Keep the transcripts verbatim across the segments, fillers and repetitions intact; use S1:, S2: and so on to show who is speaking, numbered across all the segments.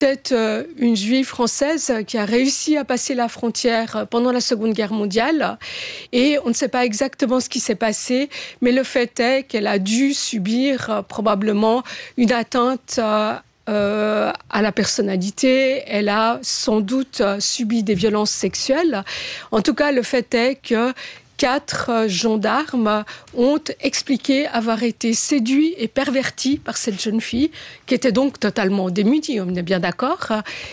S1: C'était euh, une juive française qui a réussi à passer la frontière pendant la Seconde Guerre mondiale. Et on ne sait pas exactement ce qui s'est passé, mais le fait est qu'elle a dû subir euh, probablement une atteinte euh, euh, à la personnalité. Elle a sans doute euh, subi des violences sexuelles. En tout cas, le fait est que quatre gendarmes ont expliqué avoir été séduits et pervertis par cette jeune fille, qui était donc totalement démunie, on est bien d'accord,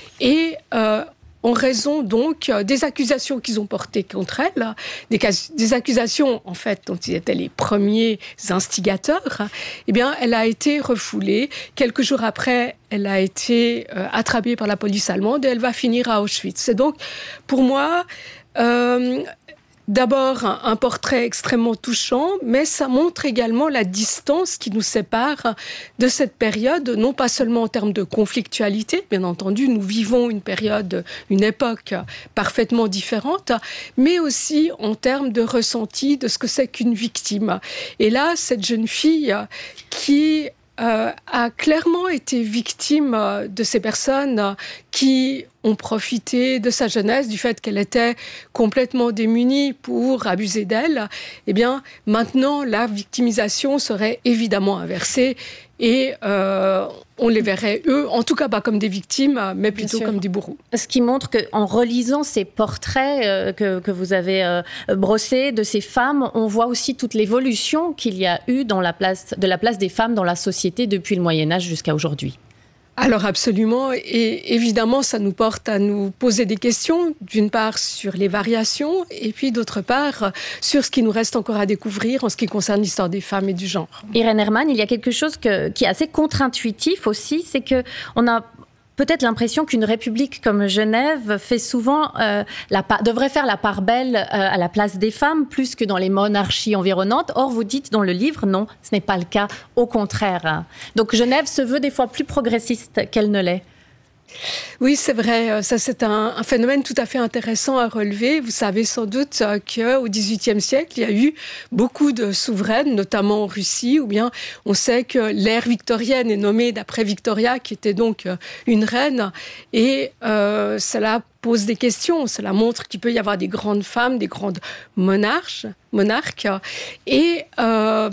S1: et euh, en raison donc des accusations qu'ils ont portées contre elle, des, des accusations en fait dont ils étaient les premiers instigateurs, eh bien elle a été refoulée. Quelques jours après, elle a été euh, attrapée par la police allemande et elle va finir à Auschwitz. C'est donc pour moi euh, d'abord un portrait extrêmement touchant, mais ça montre également la distance qui nous sépare de cette période, non pas seulement en termes de conflictualité, bien entendu, nous vivons une période, une époque parfaitement différente, mais aussi en termes de ressenti de ce que c'est qu'une victime. Et là, cette jeune fille qui euh, a clairement été victime de ces personnes qui ont profité de sa jeunesse, du fait qu'elle était complètement démunie pour abuser d'elle, eh bien, maintenant, la victimisation serait évidemment inversée et euh, on les verrait, eux, en tout cas pas comme des victimes, mais plutôt comme des bourreaux.
S2: Ce qui montre qu'en relisant ces portraits euh, que, que vous avez euh, brossés de ces femmes, on voit aussi toute l'évolution qu'il y a eu dans la place, de la place des femmes dans la société depuis le Moyen-Âge jusqu'à aujourd'hui.
S1: Alors absolument, et évidemment ça nous porte à nous poser des questions, d'une part sur les variations, et puis d'autre part sur ce qui nous reste encore à découvrir en ce qui concerne l'histoire des femmes et du genre.
S2: Irène Herman, il y a quelque chose que, qui est assez contre-intuitif aussi, c'est qu'on a peut-être l'impression qu'une république comme Genève fait souvent euh, la pa- devrait faire la part belle euh, à la place des femmes plus que dans les monarchies environnantes. Or, vous dites dans le livre, non, ce n'est pas le cas, au contraire. Donc Genève se veut des fois plus progressiste qu'elle ne l'est.
S1: Oui, c'est vrai. Ça, c'est un, un phénomène tout à fait intéressant à relever. Vous savez sans doute qu'au dix-huitième siècle, il y a eu beaucoup de souveraines, notamment en Russie, ou bien on sait que l'ère victorienne est nommée d'après Victoria, qui était donc une reine, et euh, cela pose des questions. Cela montre qu'il peut y avoir des grandes femmes, des grandes monarches, monarques. Et euh,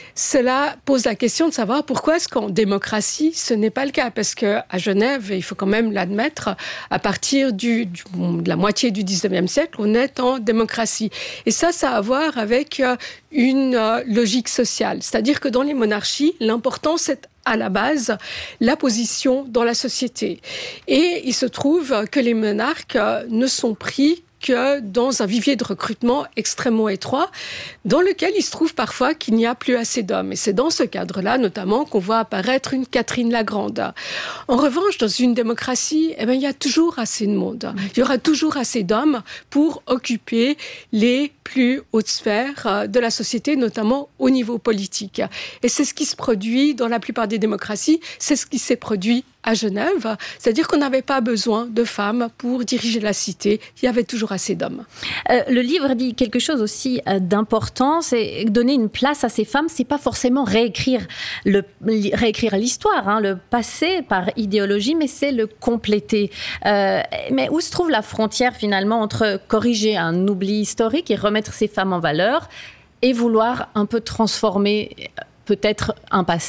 S1: cela pose la question de savoir pourquoi est-ce qu'en démocratie, ce n'est pas le cas. Parce qu'à Genève, il faut quand même l'admettre, à partir du, du, de la moitié du dix-neuvième siècle, on est en démocratie. Et ça, ça a à voir avec une logique sociale. C'est-à-dire que dans les monarchies, l'important, c'est à la base, la position dans la société. Et il se trouve que les monarques ne sont pris que dans un vivier de recrutement extrêmement étroit, dans lequel il se trouve parfois qu'il n'y a plus assez d'hommes. Et c'est dans ce cadre-là, notamment, qu'on voit apparaître une Catherine la Grande. En revanche, dans une démocratie, eh bien, il y a toujours assez de monde. Il y aura toujours assez d'hommes pour occuper les plus hautes sphères de la société, notamment au niveau politique. Et c'est ce qui se produit dans la plupart des démocraties, c'est ce qui s'est produit à Genève, c'est-à-dire qu'on n'avait pas besoin de femmes pour diriger la cité, il y avait toujours assez d'hommes.
S2: Euh, le livre dit quelque chose aussi euh, d'important, c'est donner une place à ces femmes, c'est pas forcément réécrire, le, réécrire l'histoire, hein, le passé par idéologie, mais c'est le compléter. Euh, mais où se trouve la frontière finalement entre corriger un oubli historique et remettre ces femmes en valeur et vouloir un peu transformer peut-être un passé ?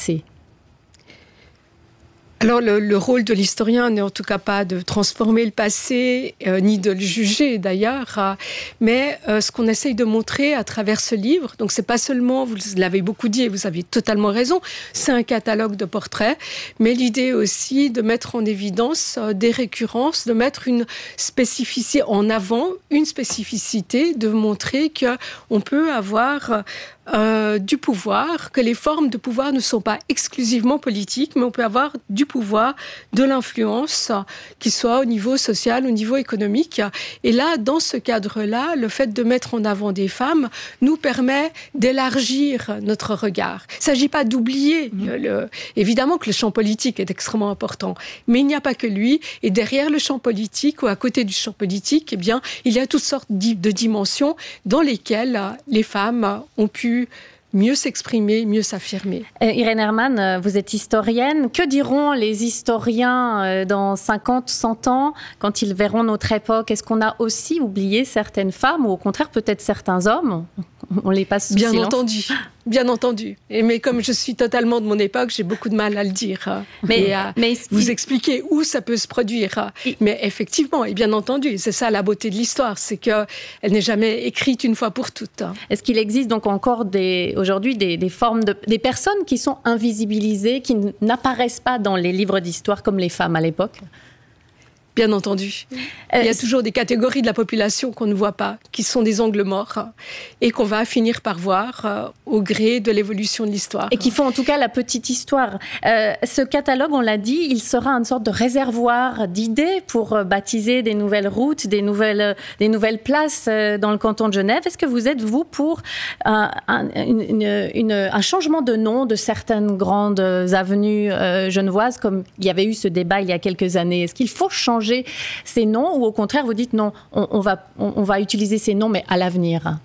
S1: Alors, le, le rôle de l'historien n'est en tout cas pas de transformer le passé, euh, ni de le juger d'ailleurs, euh, mais euh, ce qu'on essaye de montrer à travers ce livre, donc c'est pas seulement, vous l'avez beaucoup dit et vous avez totalement raison, c'est un catalogue de portraits, mais l'idée aussi de mettre en évidence euh, des récurrences, de mettre une spécificité en avant, une spécificité, de montrer qu'on peut avoir Euh, du pouvoir, que les formes de pouvoir ne sont pas exclusivement politiques, mais on peut avoir du pouvoir, de l'influence, qu'il soit au niveau social, au niveau économique. Et là, dans ce cadre-là, le fait de mettre en avant des femmes nous permet d'élargir notre regard. Il ne s'agit pas d'oublier. Mmh. Le, évidemment que le champ politique est extrêmement important, mais il n'y a pas que lui. Et derrière le champ politique, ou à côté du champ politique, eh bien, il y a toutes sortes de dimensions dans lesquelles les femmes ont pu mieux s'exprimer, mieux s'affirmer.
S2: Euh, Irène Herman, vous êtes historienne. Que diront les historiens euh, dans cinquante, cent ans quand ils verront notre époque? Est-ce qu'on a aussi oublié certaines femmes ou au contraire peut-être certains hommes? On les passe sous
S1: Bien
S2: silence.
S1: entendu, bien entendu. Et mais comme je suis totalement de mon époque, j'ai beaucoup de mal à le dire
S2: mais,
S1: et à
S2: mais
S1: vous
S2: il...
S1: expliquer où ça peut se produire. Il... Mais effectivement, et bien entendu, c'est ça la beauté de l'histoire, c'est qu'elle n'est jamais écrite une fois pour toutes.
S2: Est-ce qu'il existe donc encore des, aujourd'hui des, des formes de, des personnes qui sont invisibilisées, qui n'apparaissent pas dans les livres d'histoire comme les femmes à l'époque?
S1: Bien entendu. Euh, Il y a toujours des catégories de la population qu'on ne voit pas, qui sont des angles morts et qu'on va finir par voir euh, au gré de l'évolution de l'histoire.
S2: Et qui font en tout cas la petite histoire. Euh, ce catalogue, on l'a dit, il sera une sorte de réservoir d'idées pour euh, baptiser des nouvelles routes, des nouvelles, euh, des nouvelles places euh, dans le canton de Genève. Est-ce que vous êtes, vous, pour euh, un, une, une, un changement de nom de certaines grandes avenues euh, genevoises, comme il y avait eu ce débat il y a quelques années? Est-ce qu'il faut changer ces noms ou au contraire vous dites non, on, on, va, on, on va utiliser ces noms mais à l'avenir?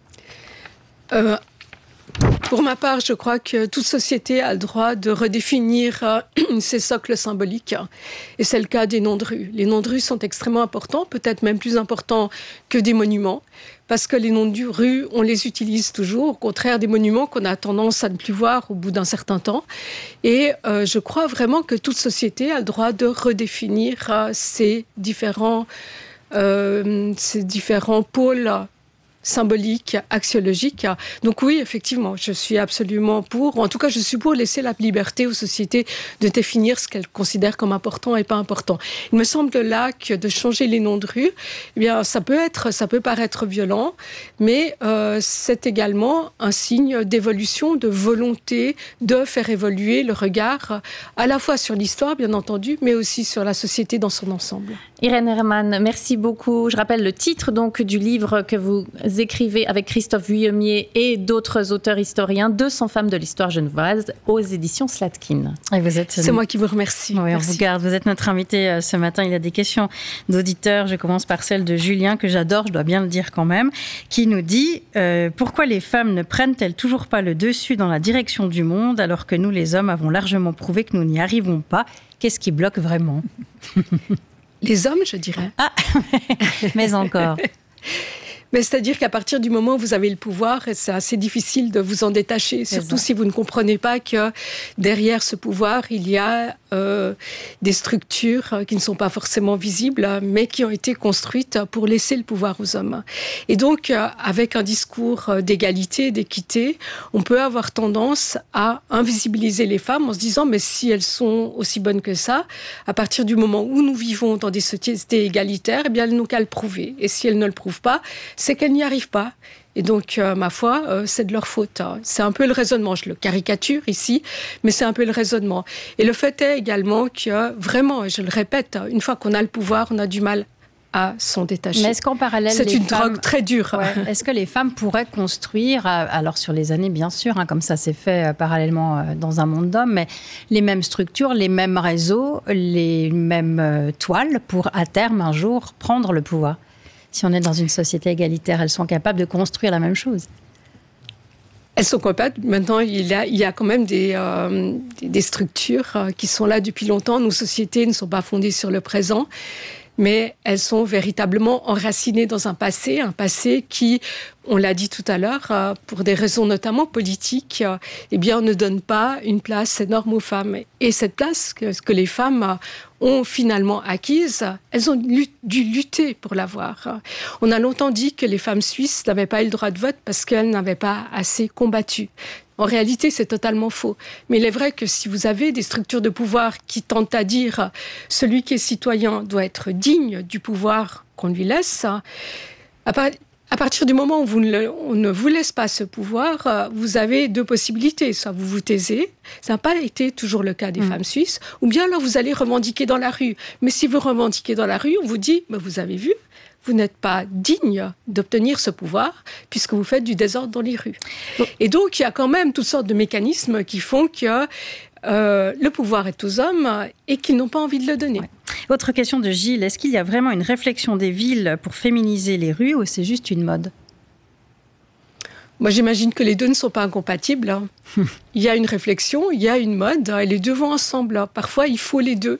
S1: euh, Pour ma part, je crois que toute société a le droit de redéfinir euh, ses socles symboliques et c'est le cas des noms de rue. Les noms de rue sont extrêmement importants, peut-être même plus importants que des monuments, parce que les noms de rue, on les utilise toujours, au contraire des monuments qu'on a tendance à ne plus voir au bout d'un certain temps. Et euh, je crois vraiment que toute société a le droit de redéfinir euh, ces différents, euh, ces différents pôles symbolique, axiologique. Donc oui, effectivement, je suis absolument pour, ou en tout cas je suis pour laisser la liberté aux sociétés de définir ce qu'elles considèrent comme important et pas important. Il me semble là que de changer les noms de rue, eh bien ça peut être, ça peut paraître violent, mais euh, c'est également un signe d'évolution, de volonté de faire évoluer le regard à la fois sur l'histoire, bien entendu, mais aussi sur la société dans son ensemble.
S2: Irène Herman, merci beaucoup. Je rappelle le titre donc du livre que vous écrivez avec Christophe Vuillemier et d'autres auteurs historiens, deux cents femmes de l'histoire genevoise aux éditions Slatkin.
S3: Et vous êtes...
S1: C'est moi qui vous remercie.
S3: Oui,
S1: merci.
S3: On vous garde. Vous êtes notre invité ce matin. Il y a des questions d'auditeurs. Je commence par celle de Julien, que j'adore, je dois bien le dire quand même, qui nous dit euh, « Pourquoi les femmes ne prennent-elles toujours pas le dessus dans la direction du monde alors que nous, les hommes, avons largement prouvé que nous n'y arrivons pas? Qu'est-ce qui bloque vraiment ?»
S1: Les hommes, je dirais.
S3: Ah, mais encore.
S1: Mais c'est-à-dire qu'à partir du moment où vous avez le pouvoir, c'est assez difficile de vous en détacher, surtout si vous ne comprenez pas que derrière ce pouvoir, il y a euh, des structures qui ne sont pas forcément visibles, mais qui ont été construites pour laisser le pouvoir aux hommes. Et donc, euh, avec un discours d'égalité, d'équité, on peut avoir tendance à invisibiliser les femmes en se disant, mais si elles sont aussi bonnes que ça, à partir du moment où nous vivons dans des sociétés égalitaires, eh bien, elles n'ont qu'à le prouver. Et si elles ne le prouvent pas, c'est qu'elles n'y arrivent pas. Et donc, euh, ma foi, euh, c'est de leur faute. C'est un peu le raisonnement. Je le caricature ici, mais c'est un peu le raisonnement. Et le fait est également que, vraiment, et je le répète, une fois qu'on a le pouvoir, on a du mal à s'en détacher.
S3: Mais est-ce qu'en parallèle,
S1: c'est une
S3: femmes...
S1: drogue très dure.
S3: Ouais. Est-ce que les femmes pourraient construire, alors sur les années bien sûr, hein, comme ça s'est fait euh, parallèlement euh, dans un monde d'hommes, mais les mêmes structures, les mêmes réseaux, les mêmes euh, toiles pour à terme un jour prendre le pouvoir? Si on est dans une société égalitaire, elles sont capables de construire la même chose.
S1: Elles sont capables. Maintenant, il y a, il y a quand même des, euh, des structures euh, qui sont là depuis longtemps. Nos sociétés ne sont pas fondées sur le présent, mais elles sont véritablement enracinées dans un passé, un passé qui, on l'a dit tout à l'heure, euh, pour des raisons notamment politiques, euh, eh bien, on ne donne pas une place énorme aux femmes. Et cette place que, que les femmes euh, ont finalement acquise, elles ont lut, dû lutter pour l'avoir. On a longtemps dit que les femmes suisses n'avaient pas eu le droit de vote parce qu'elles n'avaient pas assez combattu. En réalité, c'est totalement faux. Mais il est vrai que si vous avez des structures de pouvoir qui tentent à dire « celui qui est citoyen doit être digne du pouvoir qu'on lui laisse », à part... À partir du moment où vous ne, le, on ne vous laisse pas ce pouvoir, vous avez deux possibilités. Soit vous vous taisez, ça n'a pas été toujours le cas des mmh. femmes suisses, ou bien alors vous allez revendiquer dans la rue. Mais si vous revendiquez dans la rue, on vous dit, bah, vous avez vu, vous n'êtes pas digne d'obtenir ce pouvoir puisque vous faites du désordre dans les rues. Et donc, il y a quand même toutes sortes de mécanismes qui font que euh, le pouvoir est aux hommes et qu'ils n'ont pas envie de le donner.
S3: Ouais. Autre question de Gilles, est-ce qu'il y a vraiment une réflexion des villes pour féminiser les rues ou c'est juste une mode ?
S1: Moi, j'imagine que les deux ne sont pas incompatibles. Hein. Il y a une réflexion, il y a une mode, et les deux vont ensemble. Parfois, il faut les deux.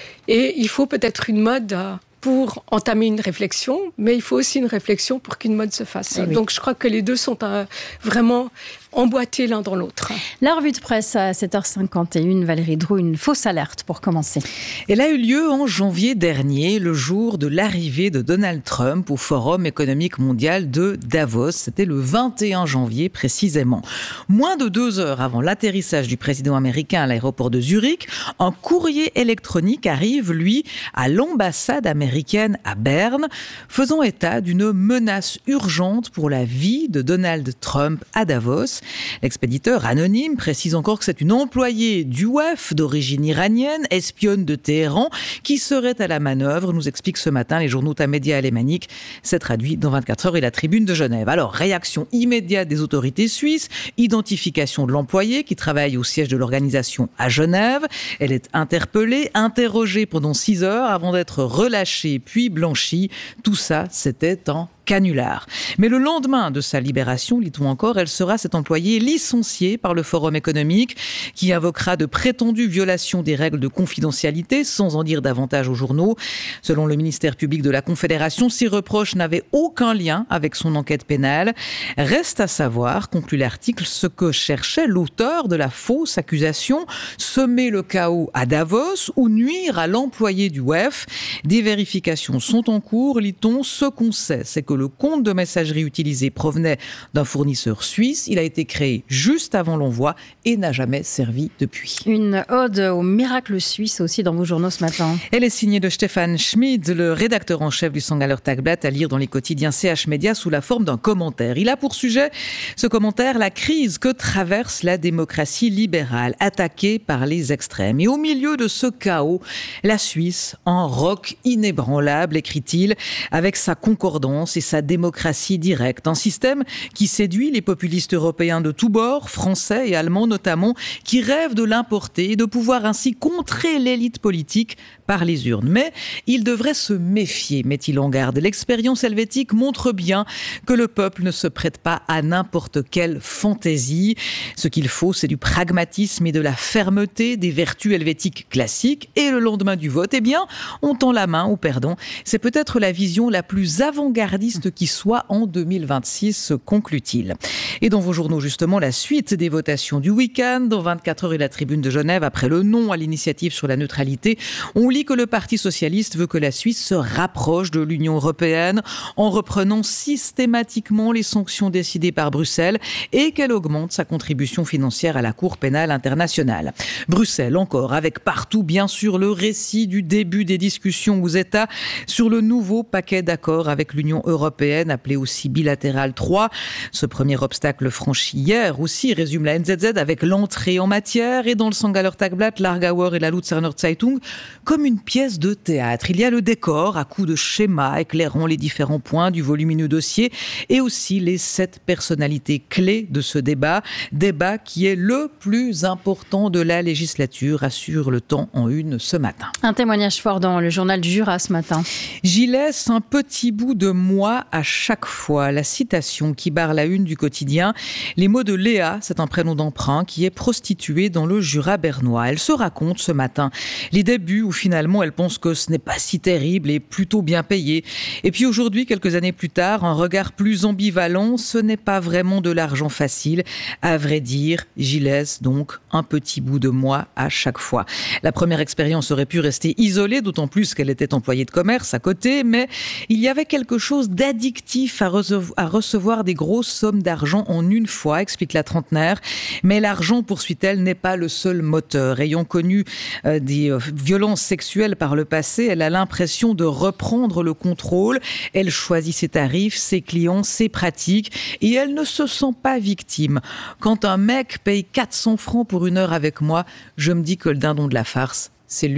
S1: Et il faut peut-être une mode pour entamer une réflexion, mais il faut aussi une réflexion pour qu'une mode se fasse.
S2: Eh oui.
S1: Donc, je crois que les deux sont euh, vraiment emboîtés l'un dans l'autre.
S3: La revue de presse à sept heures cinquante et une, Valérie Droux, une fausse alerte pour commencer.
S4: Elle a eu lieu en janvier dernier, le jour de l'arrivée de Donald Trump au Forum économique mondial de Davos. C'était le vingt et un janvier précisément. Moins de deux heures avant l'atterrissage du président américain à l'aéroport de Zurich, un courrier électronique arrive, lui, à l'ambassade américaine à Berne, faisant état d'une menace urgente pour la vie de Donald Trump à Davos. L'expéditeur anonyme précise encore que c'est une employée du W E F d'origine iranienne, espionne de Téhéran, qui serait à la manœuvre, nous explique ce matin les journaux Tamedia alémanique. C'est traduit dans vingt-quatre heures et la Tribune de Genève. Alors, réaction immédiate des autorités suisses, identification de l'employée qui travaille au siège de l'organisation à Genève. Elle est interpellée, interrogée pendant six heures avant d'être relâchée puis blanchie. Tout ça, c'était en canular. Mais le lendemain de sa libération, lit-on encore, elle sera, cette employée, licenciée par le Forum économique qui invoquera de prétendues violations des règles de confidentialité, sans en dire davantage aux journaux. Selon le ministère public de la Confédération, ces reproches n'avaient aucun lien avec son enquête pénale. Reste à savoir, conclut l'article, ce que cherchait l'auteur de la fausse accusation, semer le chaos à Davos ou nuire à l'employé du W E F. Des vérifications sont en cours, lit-on. Ce qu'on sait, c'est que le compte de messagerie utilisé provenait d'un fournisseur suisse. Il a été créé juste avant l'envoi et n'a jamais servi depuis.
S3: Une ode au miracle suisse aussi dans vos journaux ce matin.
S4: Elle est signée de Stefan Schmid, le rédacteur en chef du Sangaller Tagblatt, à lire dans les quotidiens C H Media sous la forme d'un commentaire. Il a pour sujet, ce commentaire, la crise que traverse la démocratie libérale, attaquée par les extrêmes. Et au milieu de ce chaos, la Suisse, en roc inébranlable, écrit-il, avec sa concordance et sa démocratie directe. Un système qui séduit les populistes européens de tous bords, français et allemands notamment, qui rêvent de l'importer et de pouvoir ainsi contrer l'élite politique par les urnes. Mais il devrait se méfier, met-il en garde. L'expérience helvétique montre bien que le peuple ne se prête pas à n'importe quelle fantaisie. Ce qu'il faut, c'est du pragmatisme et de la fermeté, des vertus helvétiques classiques. Et le lendemain du vote, eh bien, on tend la main aux perdants. C'est peut-être la vision la plus avant-gardiste qui soit en deux mille vingt-six, conclut-il. Et dans vos journaux, justement, la suite des votations du week-end. Dans vingt-quatre heures et la Tribune de Genève, après le non à l'initiative sur la neutralité, on lit que le Parti socialiste veut que la Suisse se rapproche de l'Union européenne en reprenant systématiquement les sanctions décidées par Bruxelles et qu'elle augmente sa contribution financière à la Cour pénale internationale. Bruxelles encore, avec partout bien sûr le récit du début des discussions aux États sur le nouveau paquet d'accords avec l'Union européenne, appelé aussi bilatéral trois. Ce premier obstacle franchi hier aussi, résume la N Z Z, avec l'entrée en matière, et dans le Sangaller Tagblatt, l'Aargauer et la Luzerner Zeitung, comme une pièce de théâtre. Il y a le décor à coups de schémas éclairant les différents points du volumineux dossier et aussi les sept personnalités clés de ce débat. Débat qui est le plus important de la législature, assure le Temps en une ce matin.
S3: Un témoignage fort dans le journal du Jura ce matin.
S4: J'y laisse un petit bout de moi à chaque fois. La citation qui barre la une du quotidien. Les mots de Léa, c'est un prénom d'emprunt, qui est prostituée dans le Jura bernois. Elle se raconte ce matin les débuts où finalement elle pense que ce n'est pas si terrible et plutôt bien payé. Et puis aujourd'hui, quelques années plus tard, un regard plus ambivalent, ce n'est pas vraiment de l'argent facile. À vrai dire, j'y laisse donc un petit bout de moi à chaque fois. La première expérience aurait pu rester isolée, d'autant plus qu'elle était employée de commerce à côté, mais il y avait quelque chose d'addictif à recevoir, à recevoir des grosses sommes d'argent en une fois, explique la trentenaire. Mais l'argent, poursuit-elle, n'est pas le seul moteur. Ayant connu euh, des euh, violences sexuelles par le passé, elle a l'impression de reprendre le contrôle. Elle choisit ses tarifs, ses clients, ses pratiques, et elle ne se sent pas victime. Quand un mec paye quatre cents francs pour une heure avec moi, je me dis que le dindon de la farce, c'est lui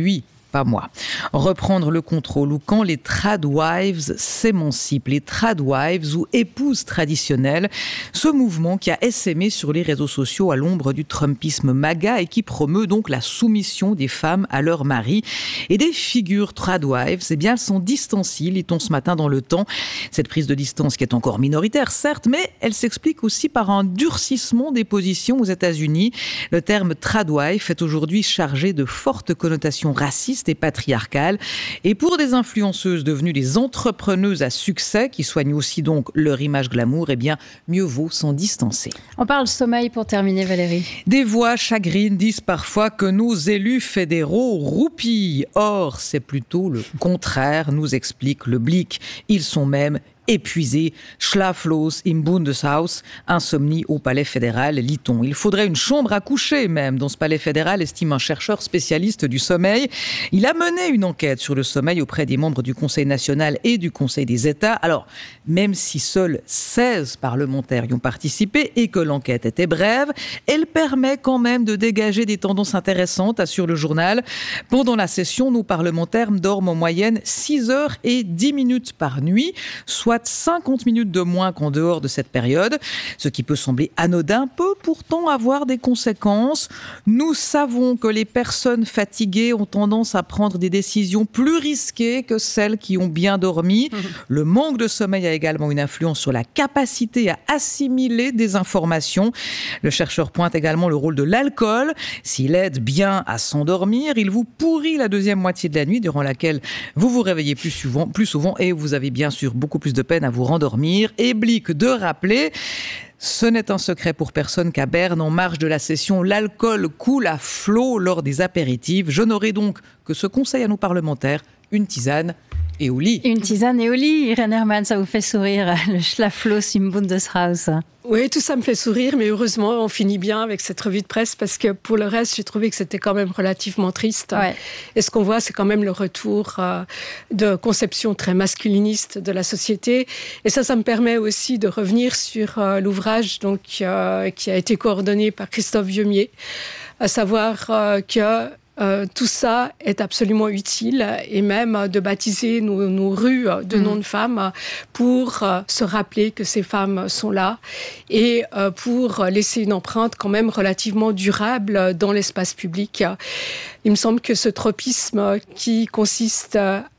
S4: pas moi. Reprendre le contrôle ou quand les tradwives s'émancipent, les tradwives ou épouses traditionnelles, ce mouvement qui a essaimé sur les réseaux sociaux à l'ombre du trumpisme MAGA et qui promeut donc la soumission des femmes à leur mari. Et des figures tradwives, eh bien, elles sont distanciées, lit-on ce matin dans Le Temps. Cette prise de distance qui est encore minoritaire, certes, mais elle s'explique aussi par un durcissement des positions aux États-Unis. Le terme tradwife est aujourd'hui chargé de fortes connotations racistes et patriarcales. Et pour des influenceuses devenues des entrepreneuses à succès, qui soignent aussi donc leur image glamour, eh bien, mieux vaut s'en distancer.
S3: On parle sommeil pour terminer, Valérie.
S4: Des voix chagrines disent parfois que nos élus fédéraux roupillent. Or, c'est plutôt le contraire, nous explique le Blick. Ils sont même épuisés. Schlaflos im Bundeshaus, insomnie au palais fédéral, lit-on. Il faudrait une chambre à coucher même dans ce palais fédéral, estime un chercheur spécialiste du sommeil. Il a mené une enquête sur le sommeil auprès des membres du Conseil national et du Conseil des États. Alors, même si seuls seize parlementaires y ont participé et que l'enquête était brève, elle permet quand même de dégager des tendances intéressantes, assure le journal. Pendant la session, nos parlementaires dorment en moyenne six heures et dix minutes par nuit, soit cinquante minutes de moins qu'en dehors de cette période. Ce qui peut sembler anodin peut pourtant avoir des conséquences. Nous savons que les personnes fatiguées ont tendance à prendre des décisions plus risquées que celles qui ont bien dormi. Mmh. Le manque de sommeil a également une influence sur la capacité à assimiler des informations. Le chercheur pointe également le rôle de l'alcool. S'il aide bien à s'endormir, il vous pourrit la deuxième moitié de la nuit durant laquelle vous vous réveillez plus souvent, plus souvent et vous avez bien sûr beaucoup plus de peine à vous rendormir. Et Blick de rappeler, ce n'est un secret pour personne qu'à Berne, en marge de la session, l'alcool coule à flot lors des apéritifs. Je n'aurai donc que ce conseil à nos parlementaires, une tisane et au lit.
S3: Une tisane et au lit, Irène Hermann, ça vous fait sourire, le Schlaflos im Bundeshaus.
S1: Oui, tout ça me fait sourire, mais heureusement, on finit bien avec cette revue de presse parce que pour le reste, j'ai trouvé que c'était quand même relativement triste. Ouais. Et ce qu'on voit, c'est quand même le retour euh, de conception très masculiniste de la société. Et ça, ça me permet aussi de revenir sur euh, l'ouvrage donc, euh, qui a été coordonné par Christophe Vieumier, à savoir euh, que Euh, tout ça est absolument utile et même euh, de baptiser nos, nos rues de mmh. noms de femmes pour euh, se rappeler que ces femmes sont là et euh, pour laisser une empreinte quand même relativement durable dans l'espace public. Il me semble que ce tropisme qui consiste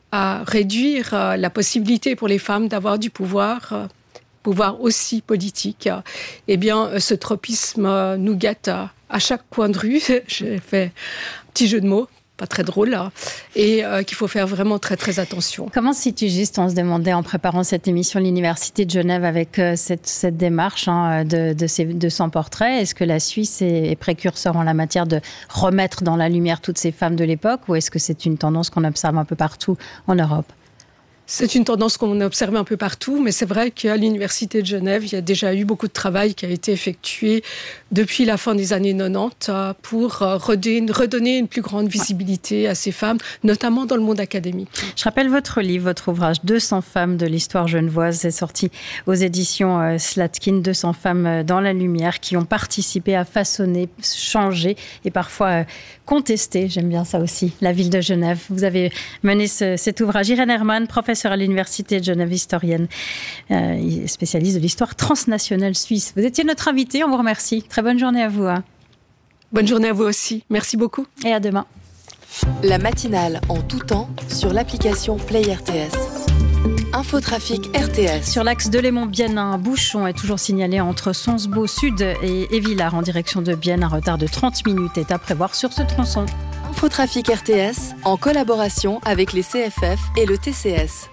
S1: à réduire la possibilité pour les femmes d'avoir du pouvoir, pouvoir aussi politique, eh bien, ce tropisme nous gâte à chaque coin de rue. J'ai fait petit jeu de mots, pas très drôle, hein, et euh, qu'il faut faire vraiment très très attention.
S3: Comment situe juste, on se demandait en préparant cette émission, l'Université de Genève avec euh, cette, cette démarche hein, de, de ces deux cents portraits. Est-ce que la Suisse est, est précurseur en la matière de remettre dans la lumière toutes ces femmes de l'époque, ou est-ce que c'est une tendance qu'on observe un peu partout en Europe ?
S1: C'est une tendance qu'on a observée un peu partout, mais c'est vrai qu'à l'Université de Genève, il y a déjà eu beaucoup de travail qui a été effectué depuis la fin des années quatre-vingt-dix pour redonner une plus grande visibilité à ces femmes, notamment dans le monde académique.
S3: Je rappelle votre livre, votre ouvrage deux cents femmes de l'histoire genevoise, c'est sorti aux éditions Slatkin, deux cents femmes dans la lumière qui ont participé à façonner, changer et parfois contester, j'aime bien ça aussi, la ville de Genève. Vous avez mené ce, cet ouvrage. Irène Hermann, professeure à l'Université de Genève, historienne, euh, spécialiste de l'histoire transnationale suisse. Vous étiez notre invitée, on vous remercie. Très bonne journée à vous. Hein.
S1: Bonne journée à vous aussi. Merci beaucoup.
S3: Et à demain.
S5: La matinale en tout temps sur l'application Play R T S. Infotrafic R T S.
S3: Sur l'axe de Lémont-Bienne, un bouchon est toujours signalé entre Sonsbeau Sud et Évillard en direction de Bienne. Un retard de trente minutes est à prévoir sur ce tronçon.
S5: Infotrafic R T S en collaboration avec les C F F et le T C S.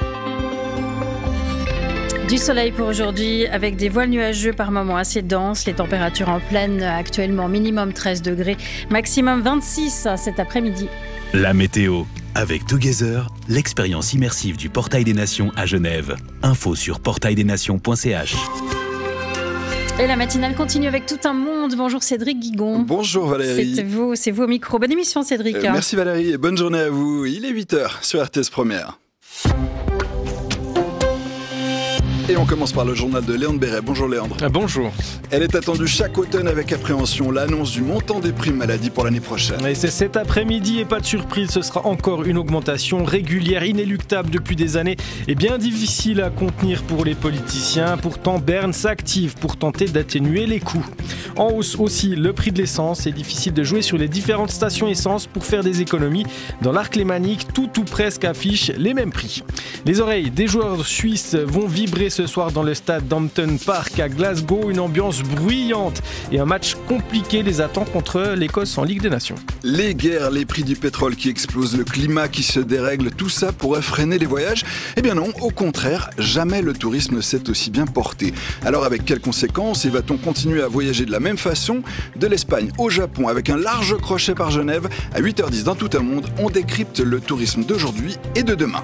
S3: Du soleil pour aujourd'hui avec des voiles nuageux par moments assez denses. Les températures en pleine actuellement minimum treize degrés, maximum vingt-six cet après-midi.
S6: La météo avec Together, l'expérience immersive du Portail des Nations à Genève. Info sur portail des nations point c h.
S3: Et la matinale continue avec tout un monde. Bonjour Cédric Guigon.
S7: Bonjour Valérie.
S3: C'est vous, c'est vous au micro. Bonne émission Cédric.
S7: Euh, merci Valérie et bonne journée à vous. Il est huit heures sur R T S Première. Et on commence par le journal de Léandre Béret. Bonjour Léandre.
S8: Ah, bonjour.
S7: Elle est attendue chaque automne avec appréhension, l'annonce du montant des primes maladie pour l'année prochaine.
S8: Et c'est cet après-midi et pas de surprise, ce sera encore une augmentation régulière, inéluctable depuis des années et bien difficile à contenir pour les politiciens. Pourtant, Berne s'active pour tenter d'atténuer les coûts. En hausse aussi le prix de l'essence. C'est difficile de jouer sur les différentes stations essence pour faire des économies. Dans l'arc lémanique, tout ou presque affiche les mêmes prix. Les oreilles des joueurs suisses vont vibrer ce soir dans le stade d'Hampton Park à Glasgow. Une ambiance bruyante et un match compliqué les attend contre l'Écosse en Ligue des Nations.
S7: Les guerres, les prix du pétrole qui explosent, le climat qui se dérègle, tout ça pourrait freiner les voyages? Eh bien non, au contraire, jamais le tourisme ne s'est aussi bien porté. Alors avec quelles conséquences? Et va-t-on continuer à voyager de la même façon? De l'Espagne au Japon, avec un large crochet par Genève, à huit heures dix dans Tout un monde, on décrypte le tourisme d'aujourd'hui et de demain.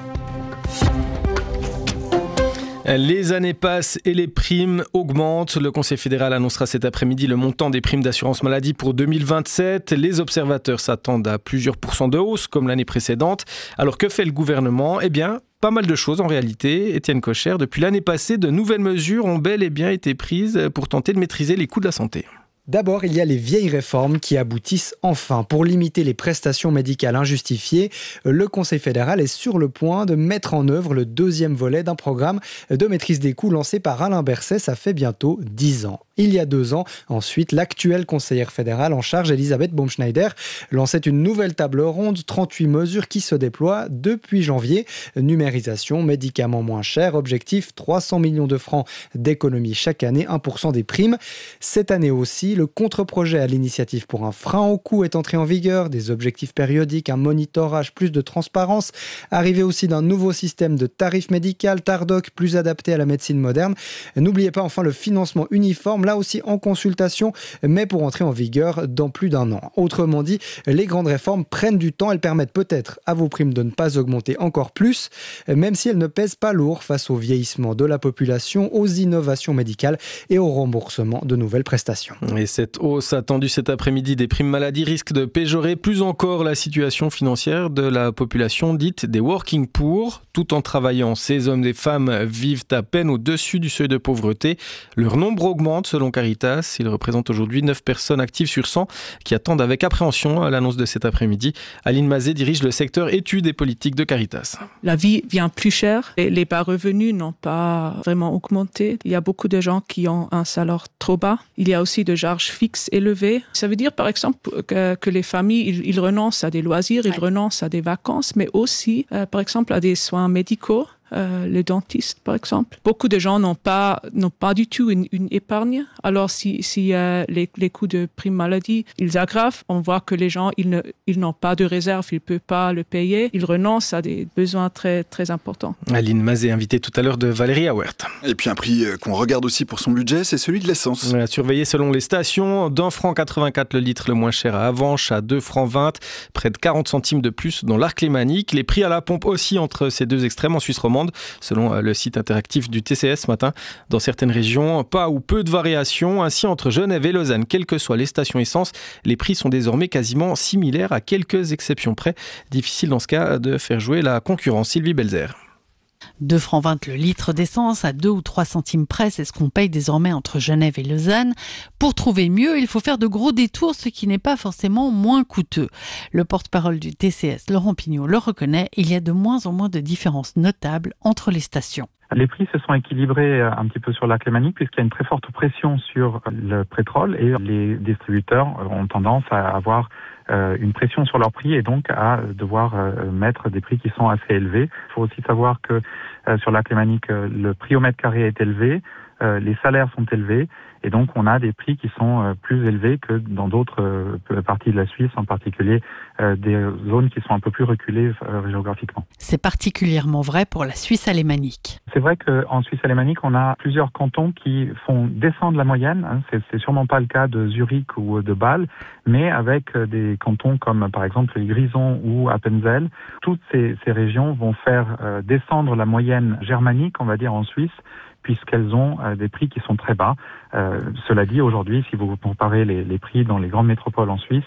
S8: Les années passent et les primes augmentent. Le Conseil fédéral annoncera cet après-midi le montant des primes d'assurance maladie pour deux mille vingt-sept. Les observateurs s'attendent à plusieurs pourcents de hausse comme l'année précédente. Alors que fait le gouvernement? Eh bien, pas mal de choses en réalité. Étienne Kocher, depuis l'année passée, de nouvelles mesures ont bel et bien été prises pour tenter de maîtriser les coûts de la santé.
S9: D'abord, il y a les vieilles réformes qui aboutissent enfin. Pour limiter les prestations médicales injustifiées, le Conseil fédéral est sur le point de mettre en œuvre le deuxième volet d'un programme de maîtrise des coûts lancé par Alain Berset, ça fait bientôt dix ans. Il y a deux ans, ensuite, l'actuelle conseillère fédérale en charge, Elisabeth Baumschneider, lançait une nouvelle table ronde, trente-huit mesures qui se déploient depuis janvier. Numérisation, médicaments moins chers, objectif trois cents millions de francs d'économie chaque année, un pour cent des primes. Cette année aussi, le contre-projet à l'initiative pour un frein au coût est entré en vigueur, des objectifs périodiques, un monitorage, plus de transparence, arrivée aussi d'un nouveau système de tarif médical, Tardoc, plus adapté à la médecine moderne. N'oubliez pas enfin le financement uniforme, là aussi en consultation, mais pour entrer en vigueur dans plus d'un an. Autrement dit, les grandes réformes prennent du temps, elles permettent peut-être à vos primes de ne pas augmenter encore plus, même si elles ne pèsent pas lourd face au vieillissement de la population, aux innovations médicales et au remboursement de nouvelles prestations.
S8: Et cette hausse attendue cet après-midi des primes maladie risque de péjorer plus encore la situation financière de la population dite des working poor. Tout en travaillant, ces hommes et femmes vivent à peine au-dessus du seuil de pauvreté. Leur nombre augmente selon Caritas. Il représente aujourd'hui neuf personnes actives sur cent qui attendent avec appréhension l'annonce de cet après-midi. Aline Mazet dirige le secteur études et politiques de Caritas.
S10: La vie vient plus chère et les bas revenus n'ont pas vraiment augmenté. Il y a beaucoup de gens qui ont un salaire trop bas. Il y a aussi des charges fixes élevées. Ça veut dire par exemple que, que les familles ils, ils renoncent à des loisirs, ils renoncent à des vacances, mais aussi euh, par exemple à des soins médicaux. Euh, les dentistes, par exemple. Beaucoup de gens n'ont pas, n'ont pas du tout une, une épargne. Alors, si, si euh, les, les coûts de prime maladie, ils aggravent, on voit que les gens, ils, ne, ils n'ont pas de réserve, ils ne peuvent pas le payer. Ils renoncent à des besoins très, très importants.
S8: Aline Mazet, invitée tout à l'heure de Valérie Auert.
S7: Et puis un prix qu'on regarde aussi pour son budget, c'est celui de l'essence.
S8: À surveiller selon les stations, d'un franc quatre-vingt-quatre le litre le moins cher à Avenches, à deux francs vingt, près de quarante centimes de plus dans l'arc lémanique. Les prix à la pompe aussi entre ces deux extrêmes en Suisse romande. Selon le site interactif du T C S ce matin, dans certaines régions, pas ou peu de variations. Ainsi, entre Genève et Lausanne, quelles que soient les stations essence, les prix sont désormais quasiment similaires à quelques exceptions près. Difficile dans ce cas de faire jouer la concurrence. Sylvie Belzer.
S11: deux francs vingt le litre d'essence, à deux ou trois centimes près, c'est ce qu'on paye désormais entre Genève et Lausanne. Pour trouver mieux, il faut faire de gros détours, ce qui n'est pas forcément moins coûteux. Le porte-parole du T C S, Laurent Pignot, le reconnaît, il y a de moins en moins de différences notables entre les stations.
S12: Les prix se sont équilibrés un petit peu sur l'arc lémanique puisqu'il y a une très forte pression sur le pétrole et les distributeurs ont tendance à avoir une pression sur leurs prix et donc à devoir mettre des prix qui sont assez élevés. Il faut aussi savoir que sur l'arc lémanique, le prix au mètre carré est élevé, les salaires sont élevés et donc on a des prix qui sont plus élevés que dans d'autres parties de la Suisse, en particulier des zones qui sont un peu plus reculées géographiquement.
S11: C'est particulièrement vrai pour la Suisse alémanique.
S12: C'est vrai qu'en Suisse alémanique, on a plusieurs cantons qui font descendre la moyenne. Hein. C'est, c'est sûrement pas le cas de Zurich ou de Bâle, mais avec des cantons comme par exemple Grisons ou Appenzell, toutes ces, ces régions vont faire euh, descendre la moyenne germanique, on va dire en Suisse, puisqu'elles ont euh, des prix qui sont très bas. Euh, cela dit, aujourd'hui, si vous comparez les, les prix dans les grandes métropoles en Suisse,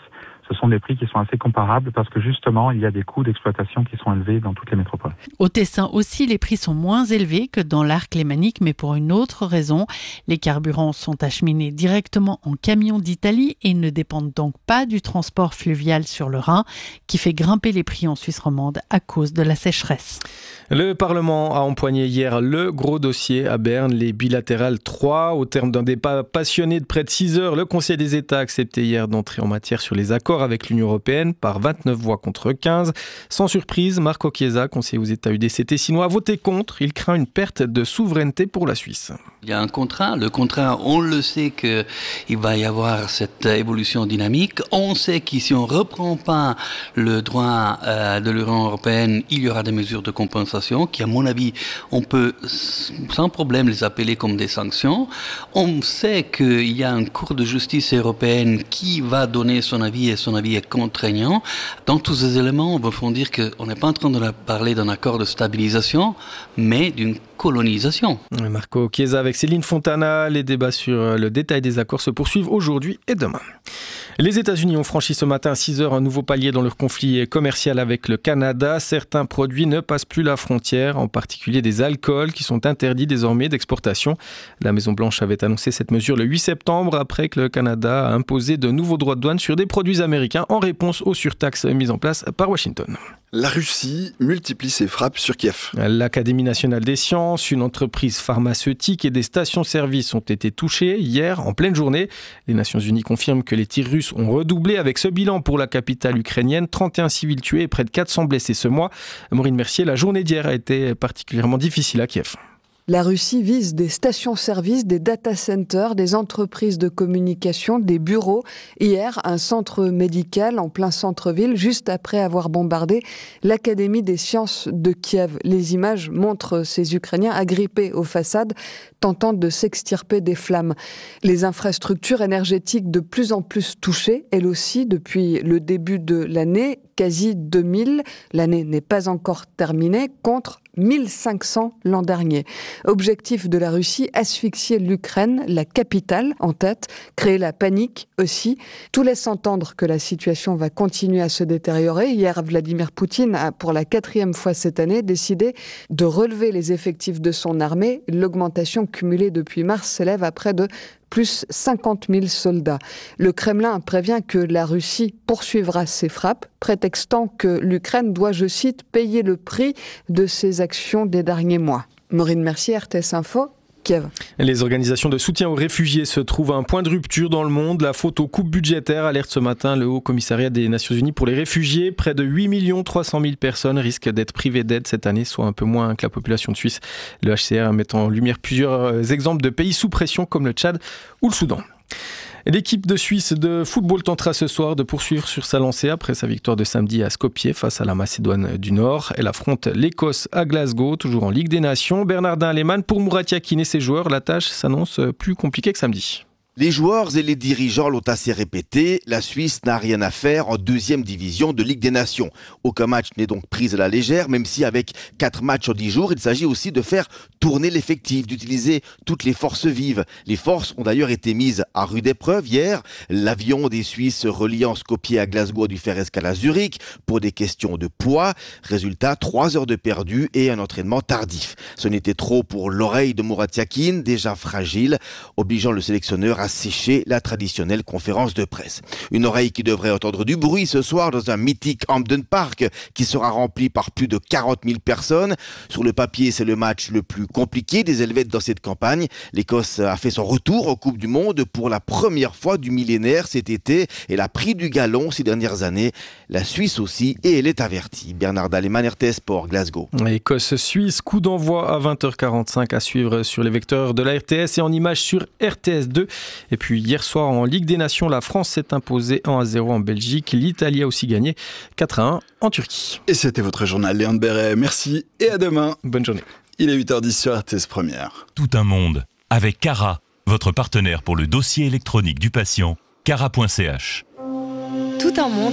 S12: ce sont des prix qui sont assez comparables parce que justement, il y a des coûts d'exploitation qui sont élevés dans toutes les métropoles.
S11: Au Tessin aussi, les prix sont moins élevés que dans l'arc lémanique, mais pour une autre raison. Les carburants sont acheminés directement en camion d'Italie et ne dépendent donc pas du transport fluvial sur le Rhin, qui fait grimper les prix en Suisse romande à cause de la sécheresse.
S8: Le Parlement a empoigné hier le gros dossier à Berne, les bilatérales trois. Au terme d'un débat passionné de près de six heures, le Conseil des États a accepté hier d'entrer en matière sur les accords avec l'Union européenne par vingt-neuf voix contre quinze. Sans surprise, Marco Chiesa, conseiller aux États U D C tessinois, a voté contre. Il craint une perte de souveraineté pour la Suisse.
S13: Il y a un contrat. Le contrat, on le sait qu'il va y avoir cette évolution dynamique. On sait que si on ne reprend pas le droit euh, de l'Union européenne, il y aura des mesures de compensation qui, à mon avis, on peut sans problème les appeler comme des sanctions. On sait qu'il y a une Cour de justice européenne qui va donner son avis et son avis est contraignant. Dans tous ces éléments, on va font dire qu'on n'est pas en train de parler d'un accord de stabilisation, mais d'une colonisation.
S8: Marco Chiesa avec Céline Fontana. Les débats sur le détail des accords se poursuivent aujourd'hui et demain. Les États-Unis ont franchi ce matin à six heures un nouveau palier dans leur conflit commercial avec le Canada. Certains produits ne passent plus la frontière, en particulier des alcools qui sont interdits désormais d'exportation. La Maison-Blanche avait annoncé cette mesure le huit septembre après que le Canada a imposé de nouveaux droits de douane sur des produits américains en réponse aux surtaxes mises en place par Washington.
S7: La Russie multiplie ses frappes sur Kiev.
S8: L'Académie nationale des sciences, une entreprise pharmaceutique et des stations-service ont été touchées hier en pleine journée. Les Nations unies confirment que les tirs russes ont redoublé avec ce bilan pour la capitale ukrainienne. trente et un civils tués et près de quatre cents blessés ce mois. Maureen Mercier, la journée d'hier a été particulièrement difficile à Kiev.
S14: La Russie vise des stations-service, des data centers, des entreprises de communication, des bureaux. Hier, un centre médical en plein centre-ville, juste après avoir bombardé l'Académie des sciences de Kiev. Les images montrent ces Ukrainiens agrippés aux façades, tentant de s'extirper des flammes. Les infrastructures énergétiques de plus en plus touchées, elles aussi, depuis le début de l'année, quasi deux mille. L'année n'est pas encore terminée, contre mille cinq cents l'an dernier. Objectif de la Russie, asphyxier l'Ukraine, la capitale en tête, créer la panique aussi. Tout laisse entendre que la situation va continuer à se détériorer. Hier, Vladimir Poutine a, pour la quatrième fois cette année, décidé de relever les effectifs de son armée. L'augmentation cumulée depuis mars s'élève à près de plus cinquante mille soldats. Le Kremlin prévient que la Russie poursuivra ses frappes, prétextant que l'Ukraine doit, je cite, payer le prix de ses actions des derniers mois. Maureen Mercier, R T S Info, Kiev.
S8: Les organisations de soutien aux réfugiés se trouvent à un point de rupture dans le monde. La faute aux coupes budgétaires alerte ce matin le Haut Commissariat des Nations Unies pour les réfugiés. Près de huit millions trois cent mille personnes risquent d'être privées d'aide cette année, soit un peu moins que la population de Suisse. Le H C R met en lumière plusieurs exemples de pays sous pression comme le Tchad ou le Soudan. L'équipe de Suisse de football tentera ce soir de poursuivre sur sa lancée après sa victoire de samedi à Skopje face à la Macédoine du Nord. Elle affronte l'Écosse à Glasgow, toujours en Ligue des Nations. Bernardin Lehmann, pour Murat Yakin et ses joueurs, la tâche s'annonce plus compliquée que samedi.
S15: Les joueurs et les dirigeants l'ont assez répété, la Suisse n'a rien à faire en deuxième division de Ligue des Nations. Aucun match n'est donc pris à la légère, même si avec quatre matchs en dix jours, il s'agit aussi de faire tourner l'effectif, d'utiliser toutes les forces vives. Les forces ont d'ailleurs été mises à rude épreuve hier. L'avion des Suisses reliant Skopje à Glasgow a dû faire escale à Zurich pour des questions de poids. Résultat, trois heures de perdu et un entraînement tardif. Ce n'était trop pour l'oreille de Murat Yakin, déjà fragile, obligeant le sélectionneur à sécher la traditionnelle conférence de presse. Une oreille qui devrait entendre du bruit ce soir dans un mythique Hampden Park qui sera rempli par plus de quarante mille personnes. Sur le papier, c'est le match le plus compliqué des Helvètes dans cette campagne. L'Écosse a fait son retour en Coupe du Monde pour la première fois du millénaire cet été. Elle a pris du galon ces dernières années. La Suisse aussi, et elle est avertie. Bernard Lehmann, R T S Sport, Glasgow.
S8: Écosse-Suisse, coup d'envoi à vingt heures quarante-cinq à suivre sur les vecteurs de la R T S et en images sur R T S deux. Et puis hier soir en Ligue des Nations, la France s'est imposée un à zéro en Belgique. L'Italie a aussi gagné quatre à un en Turquie.
S7: Et c'était votre journal, Léon Béret. Merci et à demain.
S8: Bonne journée.
S7: Il est huit heures dix sur R T S Première.
S6: Tout un monde avec Cara, votre partenaire pour le dossier électronique du patient, cara point c h.
S5: Tout un monde,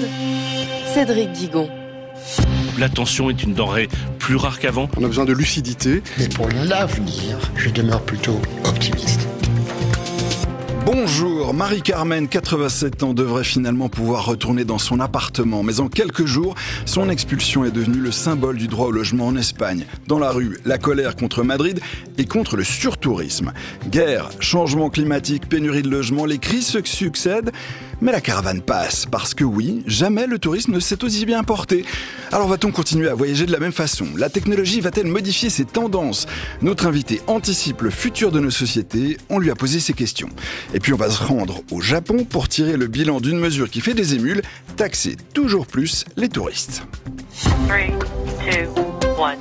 S5: Cédric Guigon.
S16: L'attention est une denrée plus rare qu'avant.
S17: On a besoin de lucidité.
S18: Mais pour l'avenir, je demeure plutôt optimiste.
S7: Bonjour, Marie-Carmen, quatre-vingt-sept ans, devrait finalement pouvoir retourner dans son appartement. Mais en quelques jours, son expulsion est devenue le symbole du droit au logement en Espagne. Dans la rue, la colère contre Madrid et contre le surtourisme. Guerre, changement climatique, pénurie de logements, les crises se succèdent. Mais la caravane passe, parce que oui, jamais le tourisme ne s'est aussi bien porté. Alors va-t-on continuer à voyager de la même façon ? La technologie va-t-elle modifier ses tendances ? Notre invité anticipe le futur de nos sociétés, on lui a posé ces questions. Et puis on va se rendre au Japon pour tirer le bilan d'une mesure qui fait des émules, taxer toujours plus les touristes.
S17: trois, deux, un.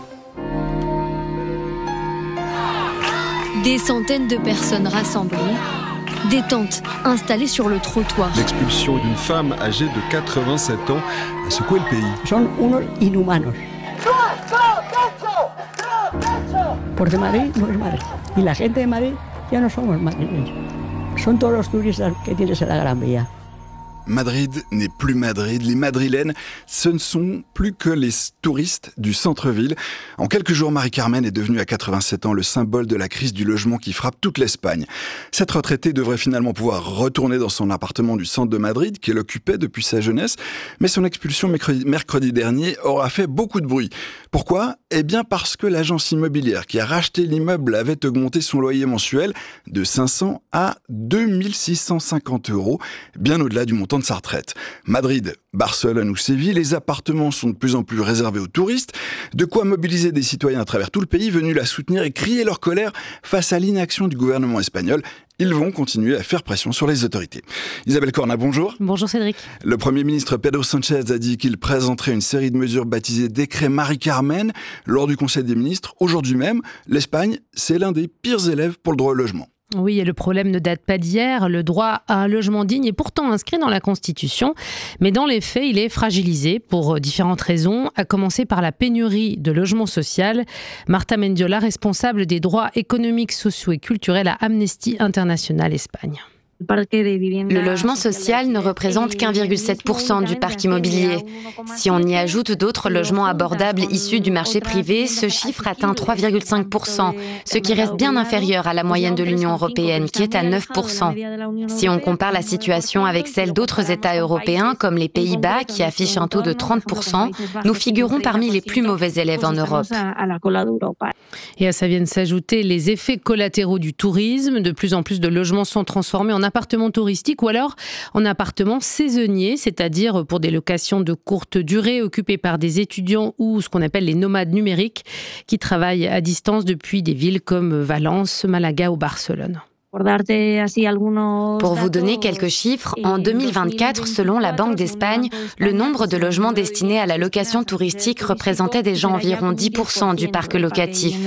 S18: Des centaines de personnes rassemblées, des tentes installées sur le trottoir.
S19: L'expulsion d'une femme âgée de quatre-vingt-sept ans a secoué le pays.
S20: Son unos inhumanos. Porque Madrid no es Madrid. Y la gente de Madrid ya no somos madrileños. Son todos los turistas que tienes en la Gran Vía.
S7: Madrid n'est plus Madrid, les Madrilènes, ce ne sont plus que les touristes du centre-ville. En quelques jours, Marie-Carmen est devenue à quatre-vingt-sept ans le symbole de la crise du logement qui frappe toute l'Espagne. Cette retraitée devrait finalement pouvoir retourner dans son appartement du centre de Madrid, qu'elle occupait depuis sa jeunesse, mais son expulsion mercredi, mercredi dernier aura fait beaucoup de bruit. Pourquoi ? Eh bien parce que l'agence immobilière qui a racheté l'immeuble avait augmenté son loyer mensuel de cinq cents à deux mille six cent cinquante euros, bien au-delà du montant de sa retraite. Madrid, Barcelone ou Séville, les appartements sont de plus en plus réservés aux touristes, de quoi mobiliser des citoyens à travers tout le pays venus la soutenir et crier leur colère face à l'inaction du gouvernement espagnol. Ils vont continuer à faire pression sur les autorités. Isabelle Corna, bonjour.
S2: Bonjour Cédric.
S7: Le Premier ministre Pedro Sánchez a dit qu'il présenterait une série de mesures baptisées décret Marie-Carmen lors du Conseil des ministres. Aujourd'hui même, l'Espagne, c'est l'un des pires élèves pour le droit au logement.
S21: Oui, et le problème ne date pas d'hier. Le droit à un logement digne est pourtant inscrit dans la Constitution, mais dans les faits, il est fragilisé pour différentes raisons, à commencer par la pénurie de logements sociaux. Marta Mendiola, responsable des droits économiques, sociaux et culturels à Amnesty International Espagne.
S22: Le logement social ne représente qu'un virgule sept pour cent du parc immobilier. Si on y ajoute d'autres logements abordables issus du marché privé, ce chiffre atteint trois virgule cinq pour cent, ce qui reste bien inférieur à la moyenne de l'Union européenne, qui est à neuf pour cent. Si on compare la situation avec celle d'autres États européens, comme les Pays-Bas, qui affichent un taux de trente pour cent, nous figurons parmi les plus mauvais élèves en Europe.
S21: Et à ça viennent s'ajouter les effets collatéraux du tourisme. De plus en plus de logements sont transformés en appartements touristiques ou alors en appartements saisonniers, c'est-à-dire pour des locations de courte durée occupées par des étudiants ou ce qu'on appelle les nomades numériques qui travaillent à distance depuis des villes comme Valence, Malaga ou Barcelone.
S22: Pour vous donner quelques chiffres, en deux mille vingt-quatre, selon la Banque d'Espagne, le nombre de logements destinés à la location touristique représentait déjà environ dix pour cent du parc locatif.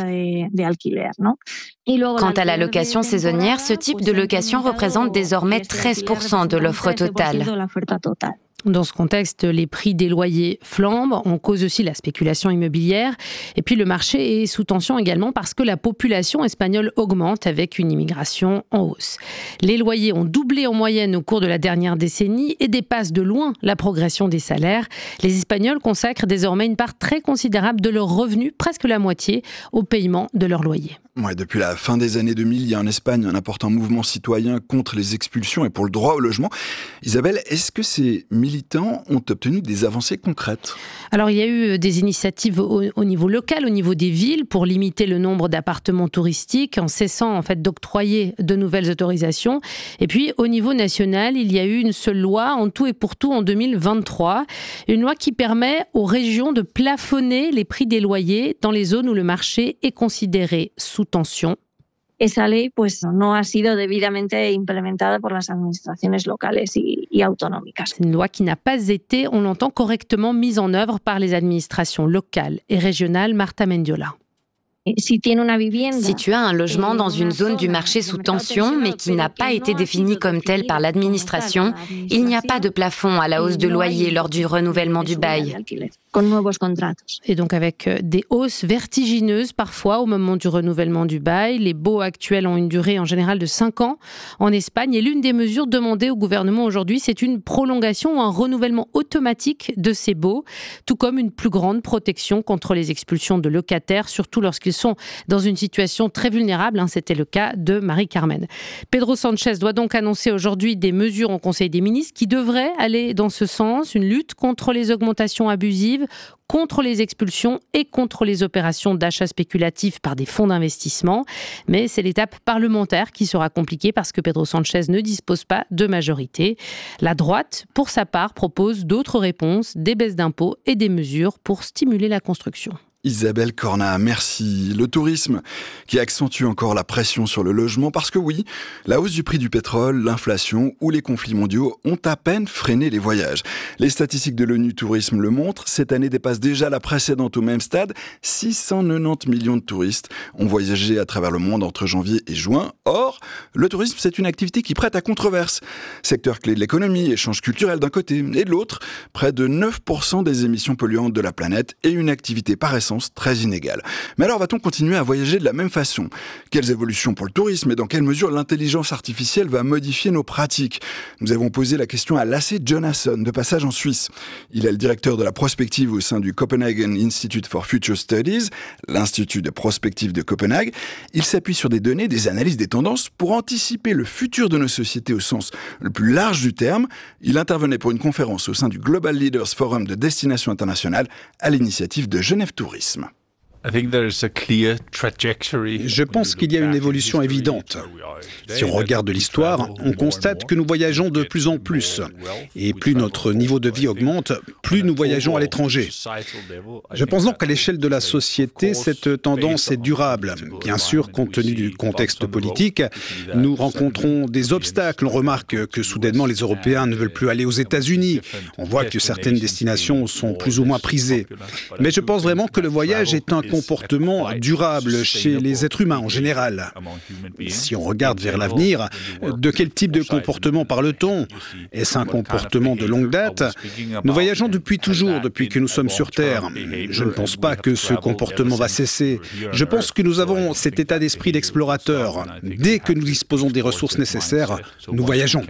S22: Quant à la location saisonnière, ce type de location représente désormais treize pour cent de l'offre totale.
S21: Dans ce contexte, les prix des loyers flambent, on cause aussi la spéculation immobilière. Et puis le marché est sous tension également parce que la population espagnole augmente avec une immigration en hausse. Les loyers ont doublé en moyenne au cours de la dernière décennie et dépassent de loin la progression des salaires. Les Espagnols consacrent désormais une part très considérable de leurs revenus, presque la moitié, au paiement de leurs loyers.
S7: Ouais, depuis la fin des années deux mille, il y a en Espagne un important mouvement citoyen contre les expulsions et pour le droit au logement. Isabelle, est-ce que ces militants ont obtenu des avancées concrètes ?
S21: Alors, il y a eu des initiatives au, au niveau local, au niveau des villes, pour limiter le nombre d'appartements touristiques, en cessant en fait d'octroyer de nouvelles autorisations. Et puis, au niveau national, il y a eu une seule loi, en tout et pour tout, en deux mille vingt-trois. Une loi qui permet aux régions de plafonner les prix des loyers dans les zones où le marché est considéré sous tension.
S23: Esa ley pues no ha sido debidamente implementada por las administraciones locales y, y autonómicas.
S21: C'est une loi qui n'a pas été, on l'entend, correctement mise en œuvre par les administrations locales et régionales. Marta Mendiola.
S22: Si tu as un logement dans une zone du marché sous tension, mais qui n'a pas été défini comme tel par l'administration, il n'y a pas de plafond à la hausse de loyer lors du renouvellement du bail.
S21: Et donc avec des hausses vertigineuses parfois au moment du renouvellement du bail. Les baux actuels ont une durée en général de cinq ans en Espagne. Et l'une des mesures demandées au gouvernement aujourd'hui, c'est une prolongation ou un renouvellement automatique de ces baux, tout comme une plus grande protection contre les expulsions de locataires, surtout lorsqu'ils sont dans une situation très vulnérable. Hein, c'était le cas de Marie-Carmen. Pedro Sanchez doit donc annoncer aujourd'hui des mesures au Conseil des ministres qui devraient aller dans ce sens, une lutte contre les augmentations abusives, contre les expulsions et contre les opérations d'achat spéculatifs par des fonds d'investissement. Mais c'est l'étape parlementaire qui sera compliquée parce que Pedro Sanchez ne dispose pas de majorité. La droite, pour sa part, propose d'autres réponses, des baisses d'impôts et des mesures pour stimuler la construction.
S7: Isabelle Cornat, merci. Le tourisme qui accentue encore la pression sur le logement parce que oui, la hausse du prix du pétrole, l'inflation ou les conflits mondiaux ont à peine freiné les voyages. Les statistiques de l'ONU Tourisme le montrent, cette année dépasse déjà la précédente au même stade. six cent quatre-vingt-dix millions de touristes ont voyagé à travers le monde entre janvier et juin. Or, le tourisme, c'est une activité qui prête à controverse. Secteur clé de l'économie, échange culturel d'un côté et de l'autre, près de neuf pour cent des émissions polluantes de la planète et une activité par essence très inégale. Mais alors va-t-on continuer à voyager de la même façon ? Quelles évolutions pour le tourisme et dans quelle mesure l'intelligence artificielle va modifier nos pratiques ? Nous avons posé la question à Lasse Jonasson, de passage en Suisse. Il est le directeur de la prospective au sein du Copenhagen Institute for Future Studies, l'Institut de prospective de Copenhague. Il s'appuie sur des données, des analyses des tendances pour anticiper le futur de nos sociétés au sens le plus large du terme. Il intervenait pour une conférence au sein du Global Leaders Forum de Destination Internationale à l'initiative de Genève Tourisme.
S1: Je pense qu'il y a une évolution évidente. Si on regarde l'histoire, on constate que nous voyageons de plus en plus. Et plus notre niveau de vie augmente, plus nous voyageons à l'étranger. Je pense donc qu'à l'échelle de la société, cette tendance est durable. Bien sûr, compte tenu du contexte politique, nous rencontrons des obstacles. On remarque que soudainement les Européens ne veulent plus aller aux États-Unis. On voit que certaines destinations sont plus ou moins prisées. Mais je pense vraiment que le voyage est un comportement durable chez les êtres humains en général. Si on regarde vers l'avenir, de quel type de comportement parle-t-on ? Est-ce un comportement de longue date ? Nous voyageons depuis toujours, depuis que nous sommes sur Terre. Je ne pense pas que ce comportement va cesser. Je pense que nous avons cet état d'esprit d'explorateur. Dès que nous disposons des ressources nécessaires, nous voyageons.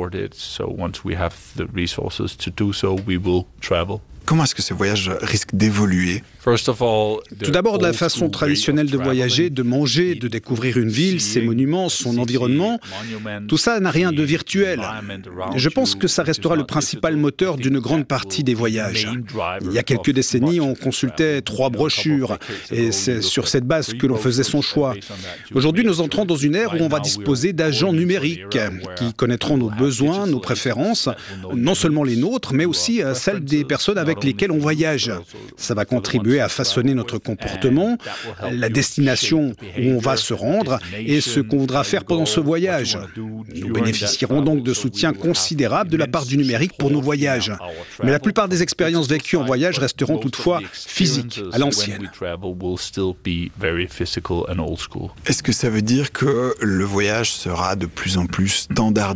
S7: Comment est-ce que ce voyage risque d'évoluer ?
S1: Tout d'abord, de la façon traditionnelle de voyager, de manger, de découvrir une ville, ses monuments, son environnement, tout ça n'a rien de virtuel. Je pense que ça restera le principal moteur d'une grande partie des voyages. Il y a quelques décennies, on consultait trois brochures et c'est sur cette base que l'on faisait son choix. Aujourd'hui, nous entrons dans une ère où on va disposer d'agents numériques qui connaîtront nos besoins, nos préférences, non seulement les nôtres, mais aussi celles des personnes avec lesquelles on voyage. Ça va contribuer à façonner notre comportement, la destination où on va se rendre et ce qu'on voudra faire pendant ce voyage. Nous bénéficierons donc de soutien considérable de la part du numérique pour nos voyages. Mais la plupart des expériences vécues en voyage resteront toutefois physiques, à l'ancienne.
S7: Est-ce que ça veut dire que le voyage sera de plus en plus standardisé ?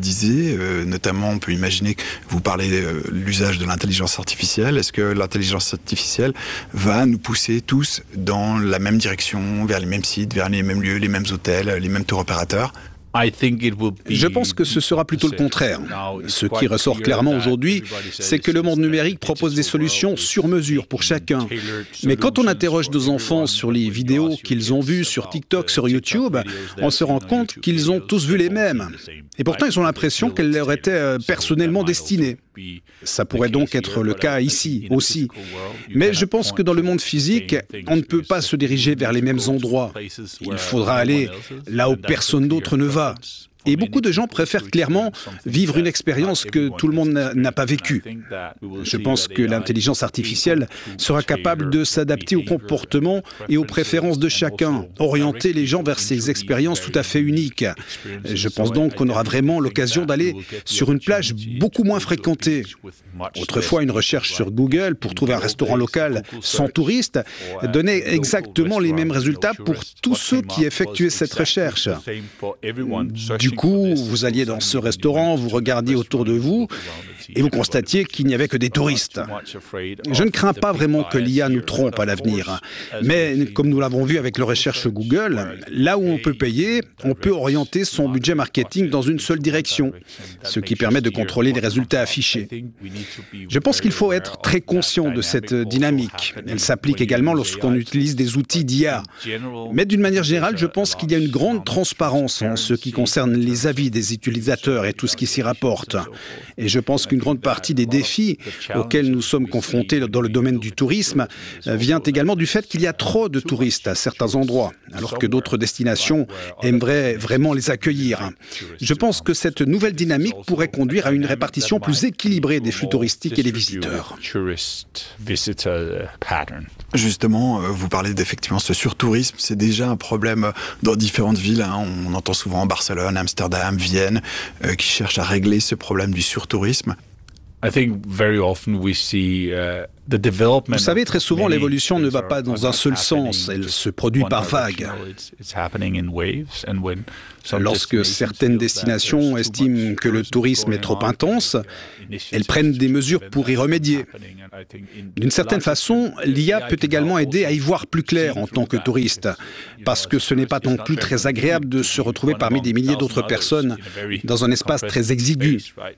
S7: euh, Notamment, on peut imaginer que vous parlez de l'usage de l'intelligence artificielle. Est-ce que l'intelligence artificielle va nous pousser tous dans la même direction, vers les mêmes sites, vers les mêmes lieux, les mêmes hôtels, les mêmes tour opérateurs ?
S1: Je pense que ce sera plutôt le contraire. Ce qui ressort clairement aujourd'hui, c'est que le monde numérique propose des solutions sur mesure pour chacun. Mais quand on interroge nos enfants sur les vidéos qu'ils ont vues sur TikTok, sur YouTube, on se rend compte qu'ils ont tous vu les mêmes. Et pourtant, ils ont l'impression qu'elles leur étaient personnellement destinées. Ça pourrait donc être le cas ici aussi. Mais je pense que dans le monde physique, on ne peut pas se diriger vers les mêmes endroits. Il faudra aller là où personne d'autre ne va. Et beaucoup de gens préfèrent clairement vivre une expérience que tout le monde n'a pas vécue. Je pense que l'intelligence artificielle sera capable de s'adapter au comportement et aux préférences de chacun, orienter les gens vers ces expériences tout à fait uniques. Je pense donc qu'on aura vraiment l'occasion d'aller sur une plage beaucoup moins fréquentée. Autrefois, une recherche sur Google pour trouver un restaurant local sans touristes donnait exactement les mêmes résultats pour tous ceux qui effectuaient cette recherche. Du Du coup, vous alliez dans ce restaurant, vous regardiez autour de vous, et vous constatiez qu'il n'y avait que des touristes. Je ne crains pas vraiment que l'I A nous trompe à l'avenir. Mais comme nous l'avons vu avec les recherches Google, là où on peut payer, on peut orienter son budget marketing dans une seule direction, ce qui permet de contrôler les résultats affichés. Je pense qu'il faut être très conscient de cette dynamique. Elle s'applique également lorsqu'on utilise des outils d'I A. Mais d'une manière générale, je pense qu'il y a une grande transparence en ce qui concerne les avis des utilisateurs et tout ce qui s'y rapporte. Et je pense qu'une grande partie des défis auxquels nous sommes confrontés dans le domaine du tourisme vient également du fait qu'il y a trop de touristes à certains endroits, alors que d'autres destinations aimeraient vraiment les accueillir. Je pense que cette nouvelle dynamique pourrait conduire à une répartition plus équilibrée des flux touristiques et des visiteurs.
S7: Justement, vous parlez d'effectivement ce surtourisme, c'est déjà un problème dans différentes villes. Hein. On entend souvent Barcelone, Amsterdam, Vienne, euh, qui cherchent à régler ce problème du surtourisme.
S3: I think very often we see uh, the development.
S1: Vous savez, très souvent, l'évolution ne va pas dans un seul sens. Elle se produit par vagues. Lorsque certaines destinations estiment que le tourisme est trop intense, elles prennent des mesures pour y remédier. D'une certaine façon, l'I A peut également aider à y voir plus clair en tant que touriste, parce que ce n'est pas non plus très agréable de se retrouver parmi des milliers d'autres personnes dans un espace très exigu.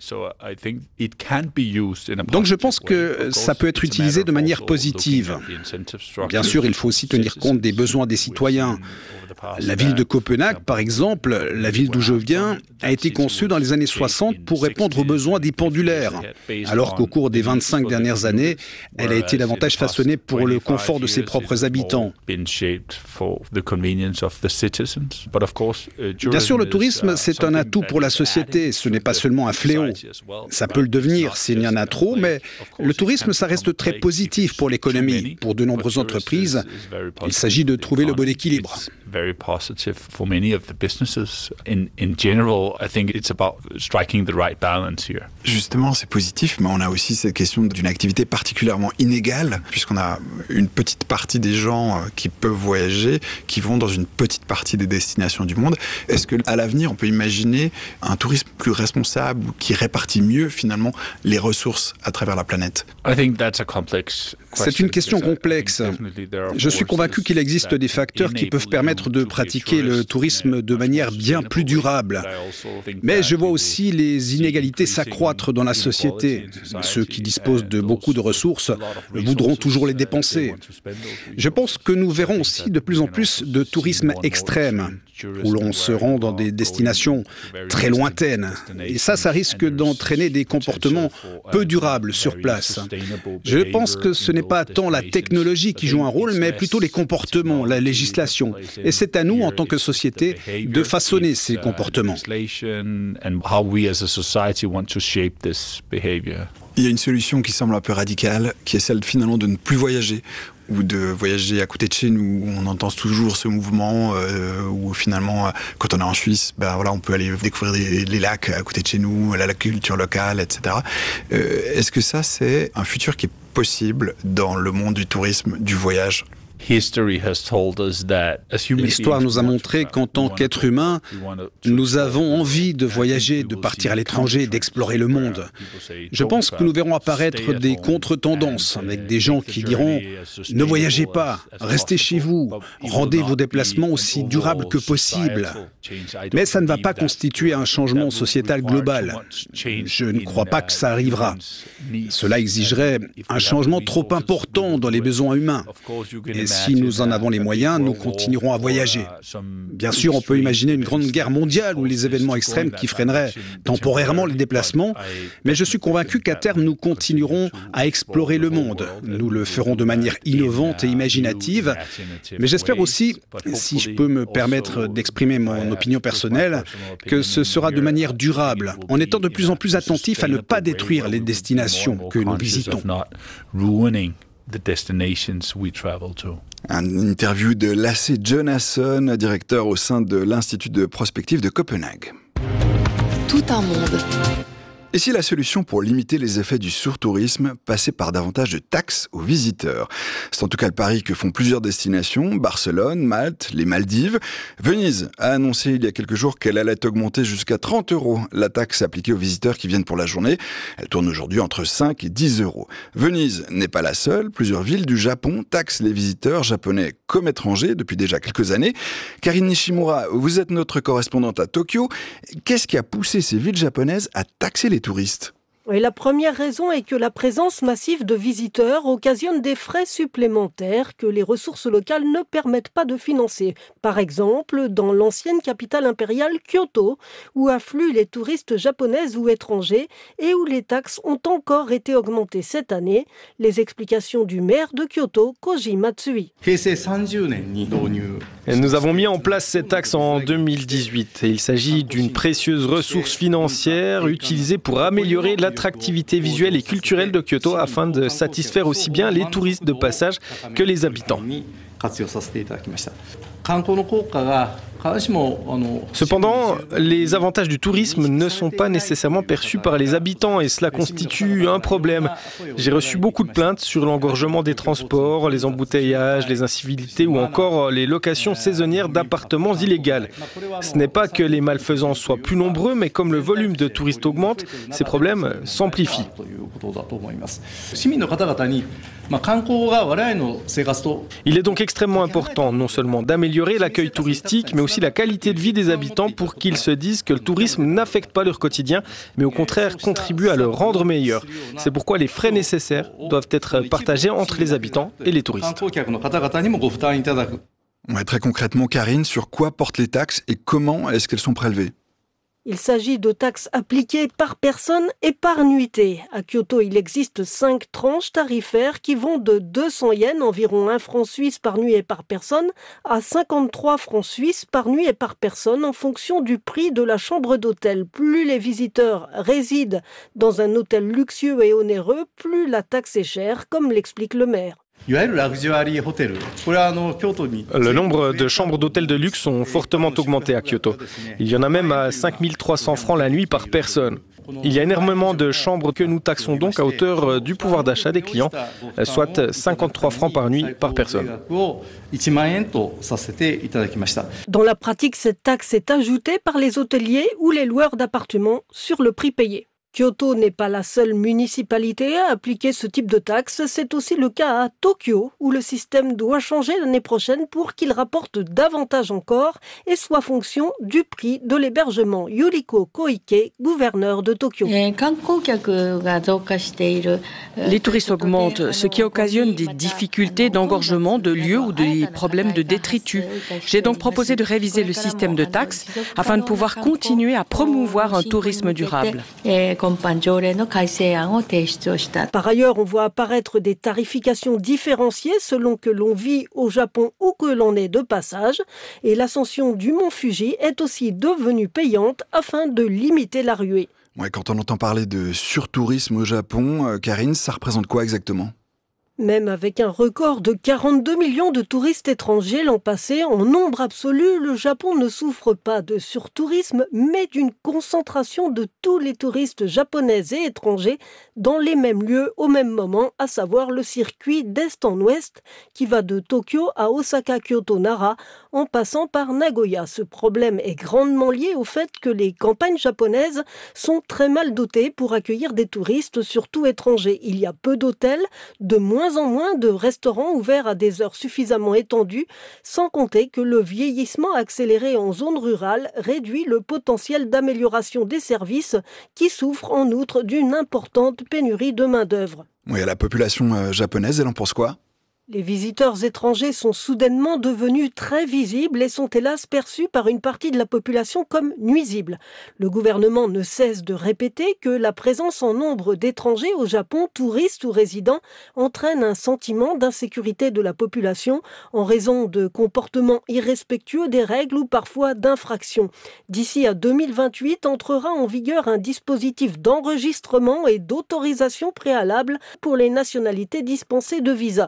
S1: Donc je pense que ça peut être utilisé de manière positive. Bien sûr, il faut aussi tenir compte des besoins des citoyens. La ville de Copenhague, par exemple, la ville d'où je viens, a été conçue dans les années soixante pour répondre aux besoins des pendulaires, alors qu'au cours des vingt-cinq dernières années, elle a été davantage façonnée pour le confort de ses propres habitants. Bien sûr, le tourisme, c'est un atout pour la société, ce n'est pas seulement un fléau. Ça peut le devenir s'il y en a trop, mais le tourisme, ça reste très positif pour l'économie. Pour de nombreuses entreprises, il s'agit de trouver le bon équilibre.
S3: Very positive for many of the businesses. In, in general, I think it's about striking the right balance here.
S7: Justement, c'est positif, mais on a aussi cette question d'une activité particulièrement inégale, puisqu'on a une petite partie des gens qui peuvent voyager, qui vont dans une petite partie des destinations du monde. Est-ce qu'à l'avenir, on peut imaginer un tourisme plus responsable, qui répartit mieux finalement les ressources à travers la planète?
S3: I think that's a complex question.
S1: C'est une question complexe. Je suis convaincu qu'il existe des facteurs qui peuvent permettre de pratiquer le tourisme de manière bien plus durable. Mais je vois aussi les inégalités s'accroître dans la société. Ceux qui disposent de beaucoup de ressources voudront toujours les dépenser. Je pense que nous verrons aussi de plus en plus de tourisme extrême, où l'on se rend dans des destinations très lointaines. Et ça, ça risque d'entraîner des comportements peu durables sur place. Je pense que ce n'est pas tant la technologie qui joue un rôle, mais plutôt les comportements, la législation. Et c'est à nous, en tant que société, de façonner ces comportements.
S7: Il y a une solution qui semble un peu radicale, qui est celle finalement de ne plus voyager, ou de voyager à côté de chez nous. On entend toujours ce mouvement euh, où finalement, quand on est en Suisse, ben voilà, on peut aller découvrir des, les lacs à côté de chez nous, la, la culture locale, et cetera. Euh, est-ce que ça, c'est un futur qui est possible dans le monde du tourisme, du voyage ?
S1: L'histoire nous a montré qu'en tant qu'être humain, nous avons envie de voyager, de partir à l'étranger, d'explorer le monde. Je pense que nous verrons apparaître des contre-tendances avec des gens qui diront « Ne voyagez pas, restez chez vous, rendez vos déplacements aussi durables que possible ». Mais ça ne va pas constituer un changement sociétal global. Je ne crois pas que ça arrivera. Cela exigerait un changement trop important dans les besoins humains. Et si nous en avons les moyens, nous continuerons à voyager. Bien sûr, on peut imaginer une grande guerre mondiale ou les événements extrêmes qui freineraient temporairement les déplacements, mais je suis convaincu qu'à terme, nous continuerons à explorer le monde. Nous le ferons de manière innovante et imaginative, mais j'espère aussi, si je peux me permettre d'exprimer mon opinion personnelle, que ce sera de manière durable, en étant de plus en plus attentif à ne pas détruire les destinations que nous visitons.
S3: The destinations we travel to.
S7: Une interview de Lasse Jonasson, directeur au sein de l'Institut de prospective de Copenhague.
S5: Tout un monde.
S7: Et si la solution pour limiter les effets du surtourisme passait par davantage de taxes aux visiteurs? C'est en tout cas le pari que font plusieurs destinations, Barcelone, Malte, les Maldives. Venise a annoncé il y a quelques jours qu'elle allait augmenter jusqu'à trente euros la taxe appliquée aux visiteurs qui viennent pour la journée. Elle tourne aujourd'hui entre cinq et dix euros. Venise n'est pas la seule. Plusieurs villes du Japon taxent les visiteurs japonais comme étrangers depuis déjà quelques années. Karine Nishimura, vous êtes notre correspondante à Tokyo. Qu'est-ce qui a poussé ces villes japonaises à taxer les touristes ?
S4: Et la première raison est que la présence massive de visiteurs occasionne des frais supplémentaires que les ressources locales ne permettent pas de financer. Par exemple, dans l'ancienne capitale impériale Kyoto, où affluent les touristes japonaises ou étrangers et où les taxes ont encore été augmentées cette année. Les explications du maire de Kyoto, Koji Matsui.
S8: Nous avons mis en place cette taxe en deux mille dix-huit. Et il s'agit d'une précieuse ressource financière utilisée pour améliorer la l'attractivité visuelle et culturelle de Kyoto afin de satisfaire aussi bien les touristes de passage que les habitants. Cependant, les avantages du tourisme ne sont pas nécessairement perçus par les habitants et cela constitue un problème. J'ai reçu beaucoup de plaintes sur l'engorgement des transports, les embouteillages, les incivilités ou encore les locations saisonnières d'appartements illégaux. Ce n'est pas que les malfaisants soient plus nombreux, mais comme le volume de touristes augmente, ces problèmes s'amplifient. Il est donc extrêmement important non seulement d'améliorer l'accueil touristique, mais aussi la qualité de vie des habitants pour qu'ils se disent que le tourisme n'affecte pas leur quotidien, mais au contraire contribue à le rendre meilleur. C'est pourquoi les frais nécessaires doivent être partagés entre les habitants et les touristes.
S7: Ouais, très concrètement, Karine, sur quoi portent les taxes et comment est-ce qu'elles sont prélevées ?
S4: Il s'agit de taxes appliquées par personne et par nuitée. À Kyoto, il existe cinq tranches tarifaires qui vont de deux cents yens, environ un franc suisse par nuit et par personne, à cinquante-trois francs suisses par nuit et par personne en fonction du prix de la chambre d'hôtel. Plus les visiteurs résident dans un hôtel luxueux et onéreux, plus la taxe est chère, comme l'explique le maire.
S8: Le nombre de chambres d'hôtel de luxe ont fortement augmenté à Kyoto. Il y en a même à cinq mille trois cents francs la nuit par personne. Il y a énormément de chambres que nous taxons donc à hauteur du pouvoir d'achat des clients, soit cinquante-trois francs par nuit par personne.
S4: Dans la pratique, cette taxe est ajoutée par les hôteliers ou les loueurs d'appartements sur le prix payé. Kyoto n'est pas la seule municipalité à appliquer ce type de taxe. C'est aussi le cas à Tokyo, où le système doit changer l'année prochaine pour qu'il rapporte davantage encore et soit fonction du prix de l'hébergement. Yuriko Koike, gouverneur de Tokyo.
S9: Les touristes augmentent, ce qui occasionne des difficultés d'engorgement de lieux ou des problèmes de détritus. J'ai donc proposé de réviser le système de taxes afin de pouvoir continuer à promouvoir un tourisme durable.
S4: Par ailleurs, on voit apparaître des tarifications différenciées selon que l'on vit au Japon ou que l'on est de passage. Et l'ascension du mont Fuji est aussi devenue payante afin de limiter la ruée.
S7: Ouais, quand on entend parler de surtourisme au Japon, euh, Karine, ça représente quoi exactement ?
S4: Même avec un record de quarante-deux millions de touristes étrangers l'an passé, en nombre absolu, le Japon ne souffre pas de surtourisme, mais d'une concentration de tous les touristes japonais et étrangers dans les mêmes lieux au même moment, à savoir le circuit d'est en ouest qui va de Tokyo à Osaka, Kyoto, Nara, en passant par Nagoya. Ce problème est grandement lié au fait que les campagnes japonaises sont très mal dotées pour accueillir des touristes, surtout étrangers. Il y a peu d'hôtels, de moins en moins de restaurants ouverts à des heures suffisamment étendues, sans compter que le vieillissement accéléré en zone rurale réduit le potentiel d'amélioration des services qui souffrent en outre d'une importante pénurie de main-d'œuvre.
S7: Oui, la population euh, japonaise, elle en pense quoi ?
S4: Les visiteurs étrangers sont soudainement devenus très visibles et sont hélas perçus par une partie de la population comme nuisibles. Le gouvernement ne cesse de répéter que la présence en nombre d'étrangers au Japon, touristes ou résidents, entraîne un sentiment d'insécurité de la population en raison de comportements irrespectueux des règles ou parfois d'infractions. D'ici à deux mille vingt-huit, entrera en vigueur un dispositif d'enregistrement et d'autorisation préalable pour les nationalités dispensées de visa.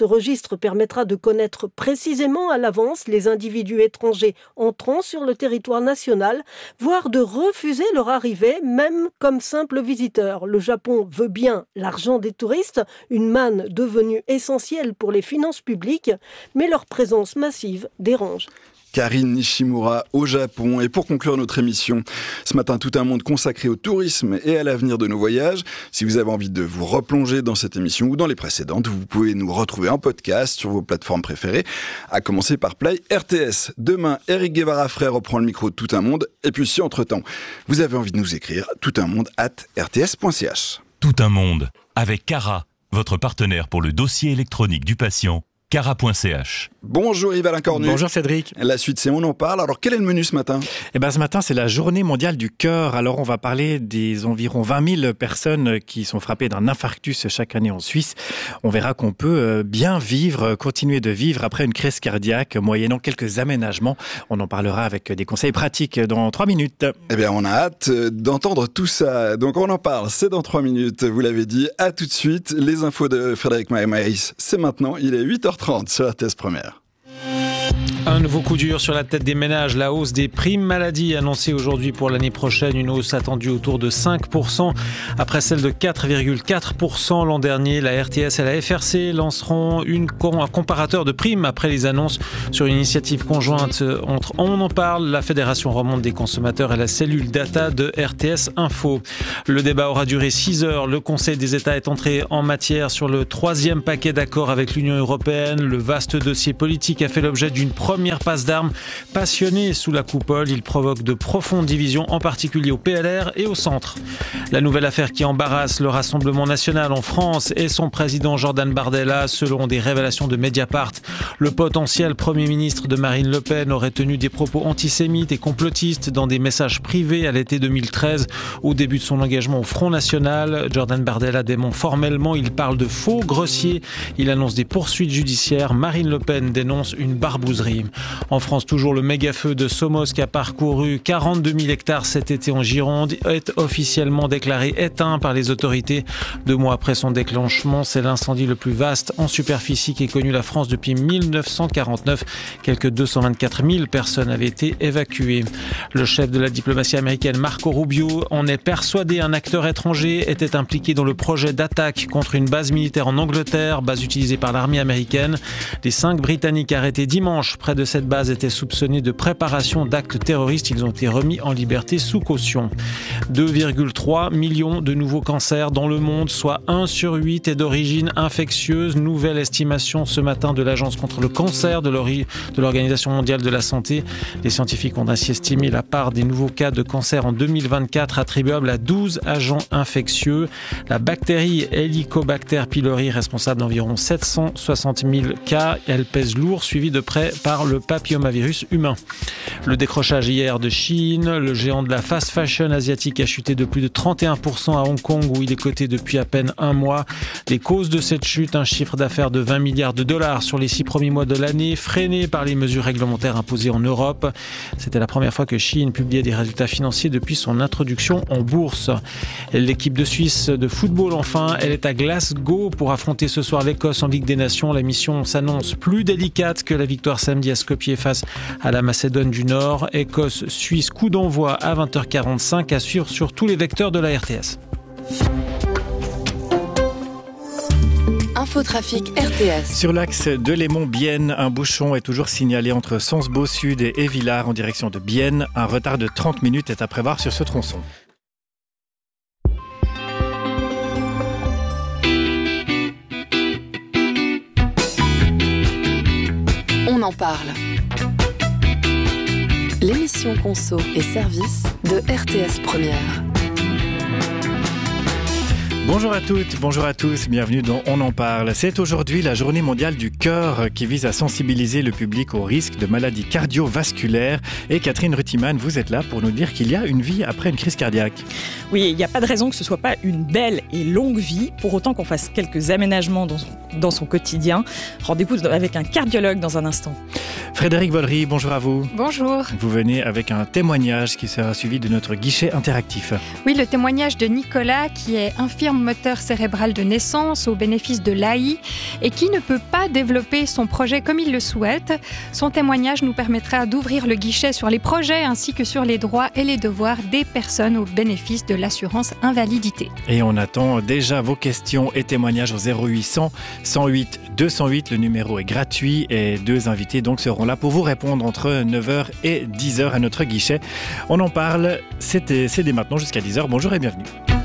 S4: Ce registre permettra de connaître précisément à l'avance les individus étrangers entrant sur le territoire national, voire de refuser leur arrivée, même comme simples visiteurs. Le Japon veut bien l'argent des touristes, une manne devenue essentielle pour les finances publiques, mais leur présence massive dérange.
S7: Karine Nishimura au Japon. Et pour conclure notre émission, ce matin, tout un monde consacré au tourisme et à l'avenir de nos voyages. Si vous avez envie de vous replonger dans cette émission ou dans les précédentes, vous pouvez nous retrouver en podcast sur vos plateformes préférées, à commencer par Play R T S. Demain, Eric Guevara Frère reprend le micro de Tout un monde. Et puis si entre-temps, vous avez envie de nous écrire, toutunmonde arobase r t s point c h.
S6: Tout un monde, avec Cara, votre partenaire pour le dossier électronique du patient. cara point c h.
S7: Bonjour Yves Alain Cornu.
S8: Bonjour Cédric.
S7: La suite, c'est On en parle. Alors, quel est le menu ce matin ?
S8: Eh ben, ce matin, c'est la journée mondiale du cœur. Alors, on va parler des environ vingt mille personnes qui sont frappées d'un infarctus chaque année en Suisse. On verra qu'on peut bien vivre, continuer de vivre après une crise cardiaque, moyennant quelques aménagements. On en parlera avec des conseils pratiques dans trois minutes.
S7: Eh bien, on a hâte d'entendre tout ça. Donc, On en parle, c'est dans trois minutes. Vous l'avez dit, à tout de suite. Les infos de Frédéric Maïs, c'est maintenant. Il est huit heures trente sur R T S Première.
S8: Un nouveau coup dur sur la tête des ménages. La hausse des primes maladie annoncée aujourd'hui pour l'année prochaine. Une hausse attendue autour de cinq pour cent après celle de quatre virgule quatre pour cent l'an dernier. La R T S et la F R C lanceront une, un comparateur de primes après les annonces sur une initiative conjointe entre On en parle, la Fédération remonte des consommateurs et la cellule data de R T S Info. Le débat aura duré six heures. Le Conseil des États est entré en matière sur le troisième paquet d'accords avec l'Union européenne. Le vaste dossier politique a fait l'objet d'une première passe d'armes passionnée sous la coupole. Il provoque de profondes divisions, en particulier au P L R et au centre. La nouvelle affaire qui embarrasse le Rassemblement national en France et son président Jordan Bardella, selon des révélations de Mediapart. Le potentiel Premier ministre de Marine Le Pen aurait tenu des propos antisémites et complotistes dans des messages privés à l'été deux mille treize, au début de son engagement au Front National. Jordan Bardella dément formellement, il parle de faux grossiers, il annonce des poursuites judiciaires. Marine Le Pen dénonce une barbouzerie. En France, toujours le méga-feu de Somos qui a parcouru quarante-deux mille hectares cet été en Gironde est officiellement déclaré éteint par les autorités. Deux mois après son déclenchement, c'est l'incendie le plus vaste en superficie qu'ait connu la France depuis mille neuf cent quarante-neuf. Quelques deux cent vingt-quatre mille personnes avaient été évacuées. Le chef de la diplomatie américaine, Marco Rubio, en est persuadé. Un acteur étranger était impliqué dans le projet d'attaque contre une base militaire en Angleterre, base utilisée par l'armée américaine. Les cinq Britanniques arrêtés dimanche près de cette base étaient soupçonnés de préparation d'actes terroristes. Ils ont été remis en liberté sous caution. deux virgule trois millions de nouveaux cancers dans le monde, soit un sur huit est d'origine infectieuse. Nouvelle estimation ce matin de l'Agence contre le cancer de l'Organisation mondiale de la santé. Les scientifiques ont ainsi estimé la part des nouveaux cas de cancer en deux mille vingt-quatre attribuable à douze agents infectieux. La bactérie Helicobacter pylori, responsable d'environ sept cent soixante mille cas, elle pèse lourd, suivie de près par le papillomavirus humain. Le décrochage hier de Shein, le géant de la fast fashion asiatique a chuté de plus de trente et un pour cent à Hong Kong où il est coté depuis à peine un mois. Les causes de cette chute, un chiffre d'affaires de vingt milliards de dollars sur les six premiers mois de l'année, freiné par les mesures réglementaires imposées en Europe. C'était la première fois que Shein publiait des résultats financiers depuis son introduction en bourse. L'équipe de Suisse de football, enfin, elle est à Glasgow pour affronter ce soir l'Écosse en Ligue des Nations. La mission s'annonce plus délicate que la victoire samedi à Skopje face à la Macédoine du Nord. Écosse-Suisse, coup d'envoi à vingt heures quarante-cinq, à suivre sur tous les vecteurs de la R T S.
S5: Infotrafic R T S.
S8: Sur l'axe de Lémont-Bienne, un bouchon est toujours signalé entre Sensbeau Sud et Évillard en direction de Bienne. Un retard de trente minutes est à prévoir sur ce tronçon.
S5: On en parle. L'émission Conso et Services de R T S Première.
S8: Bonjour à toutes, bonjour à tous, bienvenue dans On en parle. C'est aujourd'hui la journée mondiale du cœur qui vise à sensibiliser le public au risque de maladies cardiovasculaires. Et Catherine Rutiman, vous êtes là pour nous dire qu'il y a une vie après une crise cardiaque.
S10: Oui, il n'y a pas de raison que ce ne soit pas une belle et longue vie, pour autant qu'on fasse quelques aménagements dans son, dans son quotidien. Rendez-vous avec un cardiologue dans un instant.
S8: Frédéric Vollery, bonjour à vous.
S11: Bonjour.
S8: Vous venez avec un témoignage qui sera suivi de notre guichet interactif.
S11: Oui, le témoignage de Nicolas, qui est infirme moteur cérébral de naissance au bénéfice de l'A I et qui ne peut pas développer son projet comme il le souhaite. Son témoignage nous permettra d'ouvrir le guichet sur les projets ainsi que sur les droits et les devoirs des personnes au bénéfice de l'assurance invalidité.
S8: Et on attend déjà vos questions et témoignages au zéro huit cent, cent huit, deux cent huit. Le numéro est gratuit et deux invités donc seront là pour vous répondre entre neuf heures et dix heures à notre guichet. On en parle, c'est, c'est dès maintenant jusqu'à dix heures. Bonjour et bienvenue.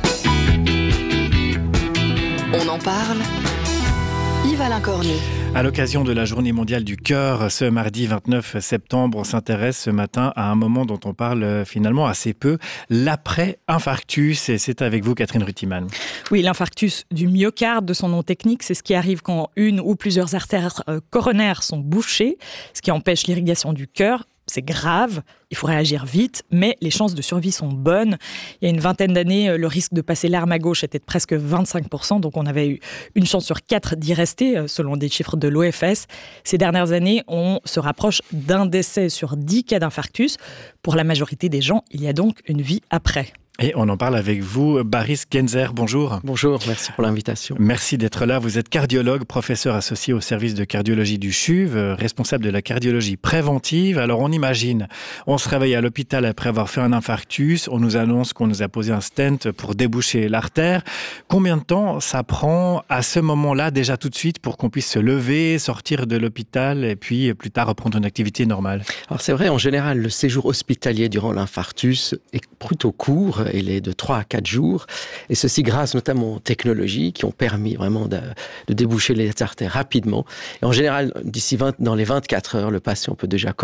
S5: On en parle. Yves-Alain Cornu.
S8: À l'occasion de la Journée mondiale du cœur, ce mardi vingt-neuf septembre, on s'intéresse ce matin à un moment dont on parle finalement assez peu, l'après-infarctus. Et c'est avec vous, Catherine Rutimann.
S10: Oui, l'infarctus du myocarde, de son nom technique, c'est ce qui arrive quand une ou plusieurs artères coronaires sont bouchées, ce qui empêche l'irrigation du cœur. C'est grave, il faut réagir vite, mais les chances de survie sont bonnes. Il y a une vingtaine d'années, le risque de passer l'arme à gauche était de presque vingt-cinq pour cent, donc on avait eu une chance sur quatre d'y rester, selon des chiffres de l'O F S. Ces dernières années, on se rapproche d'un décès sur dix cas d'infarctus. Pour la majorité des gens, il y a donc une vie après.
S8: Et on en parle avec vous, Baris Genzer, bonjour.
S12: Bonjour, merci pour l'invitation.
S8: Merci d'être là. Vous êtes cardiologue, professeur associé au service de cardiologie du C H U V, responsable de la cardiologie préventive. Alors on imagine, on se réveille à l'hôpital après avoir fait un infarctus, on nous annonce qu'on nous a posé un stent pour déboucher l'artère. Combien de temps ça prend à ce moment-là, déjà tout de suite, pour qu'on puisse se lever, sortir de l'hôpital et puis plus tard reprendre une activité normale?
S12: Alors c'est vrai, en général, le séjour hospitalier durant l'infarctus est plutôt court. Il est de trois à quatre jours. Et ceci grâce notamment aux technologies qui ont permis vraiment de, de déboucher les artères rapidement. Et en général, d'ici vingt, dans les vingt-quatre heures, le patient peut déjà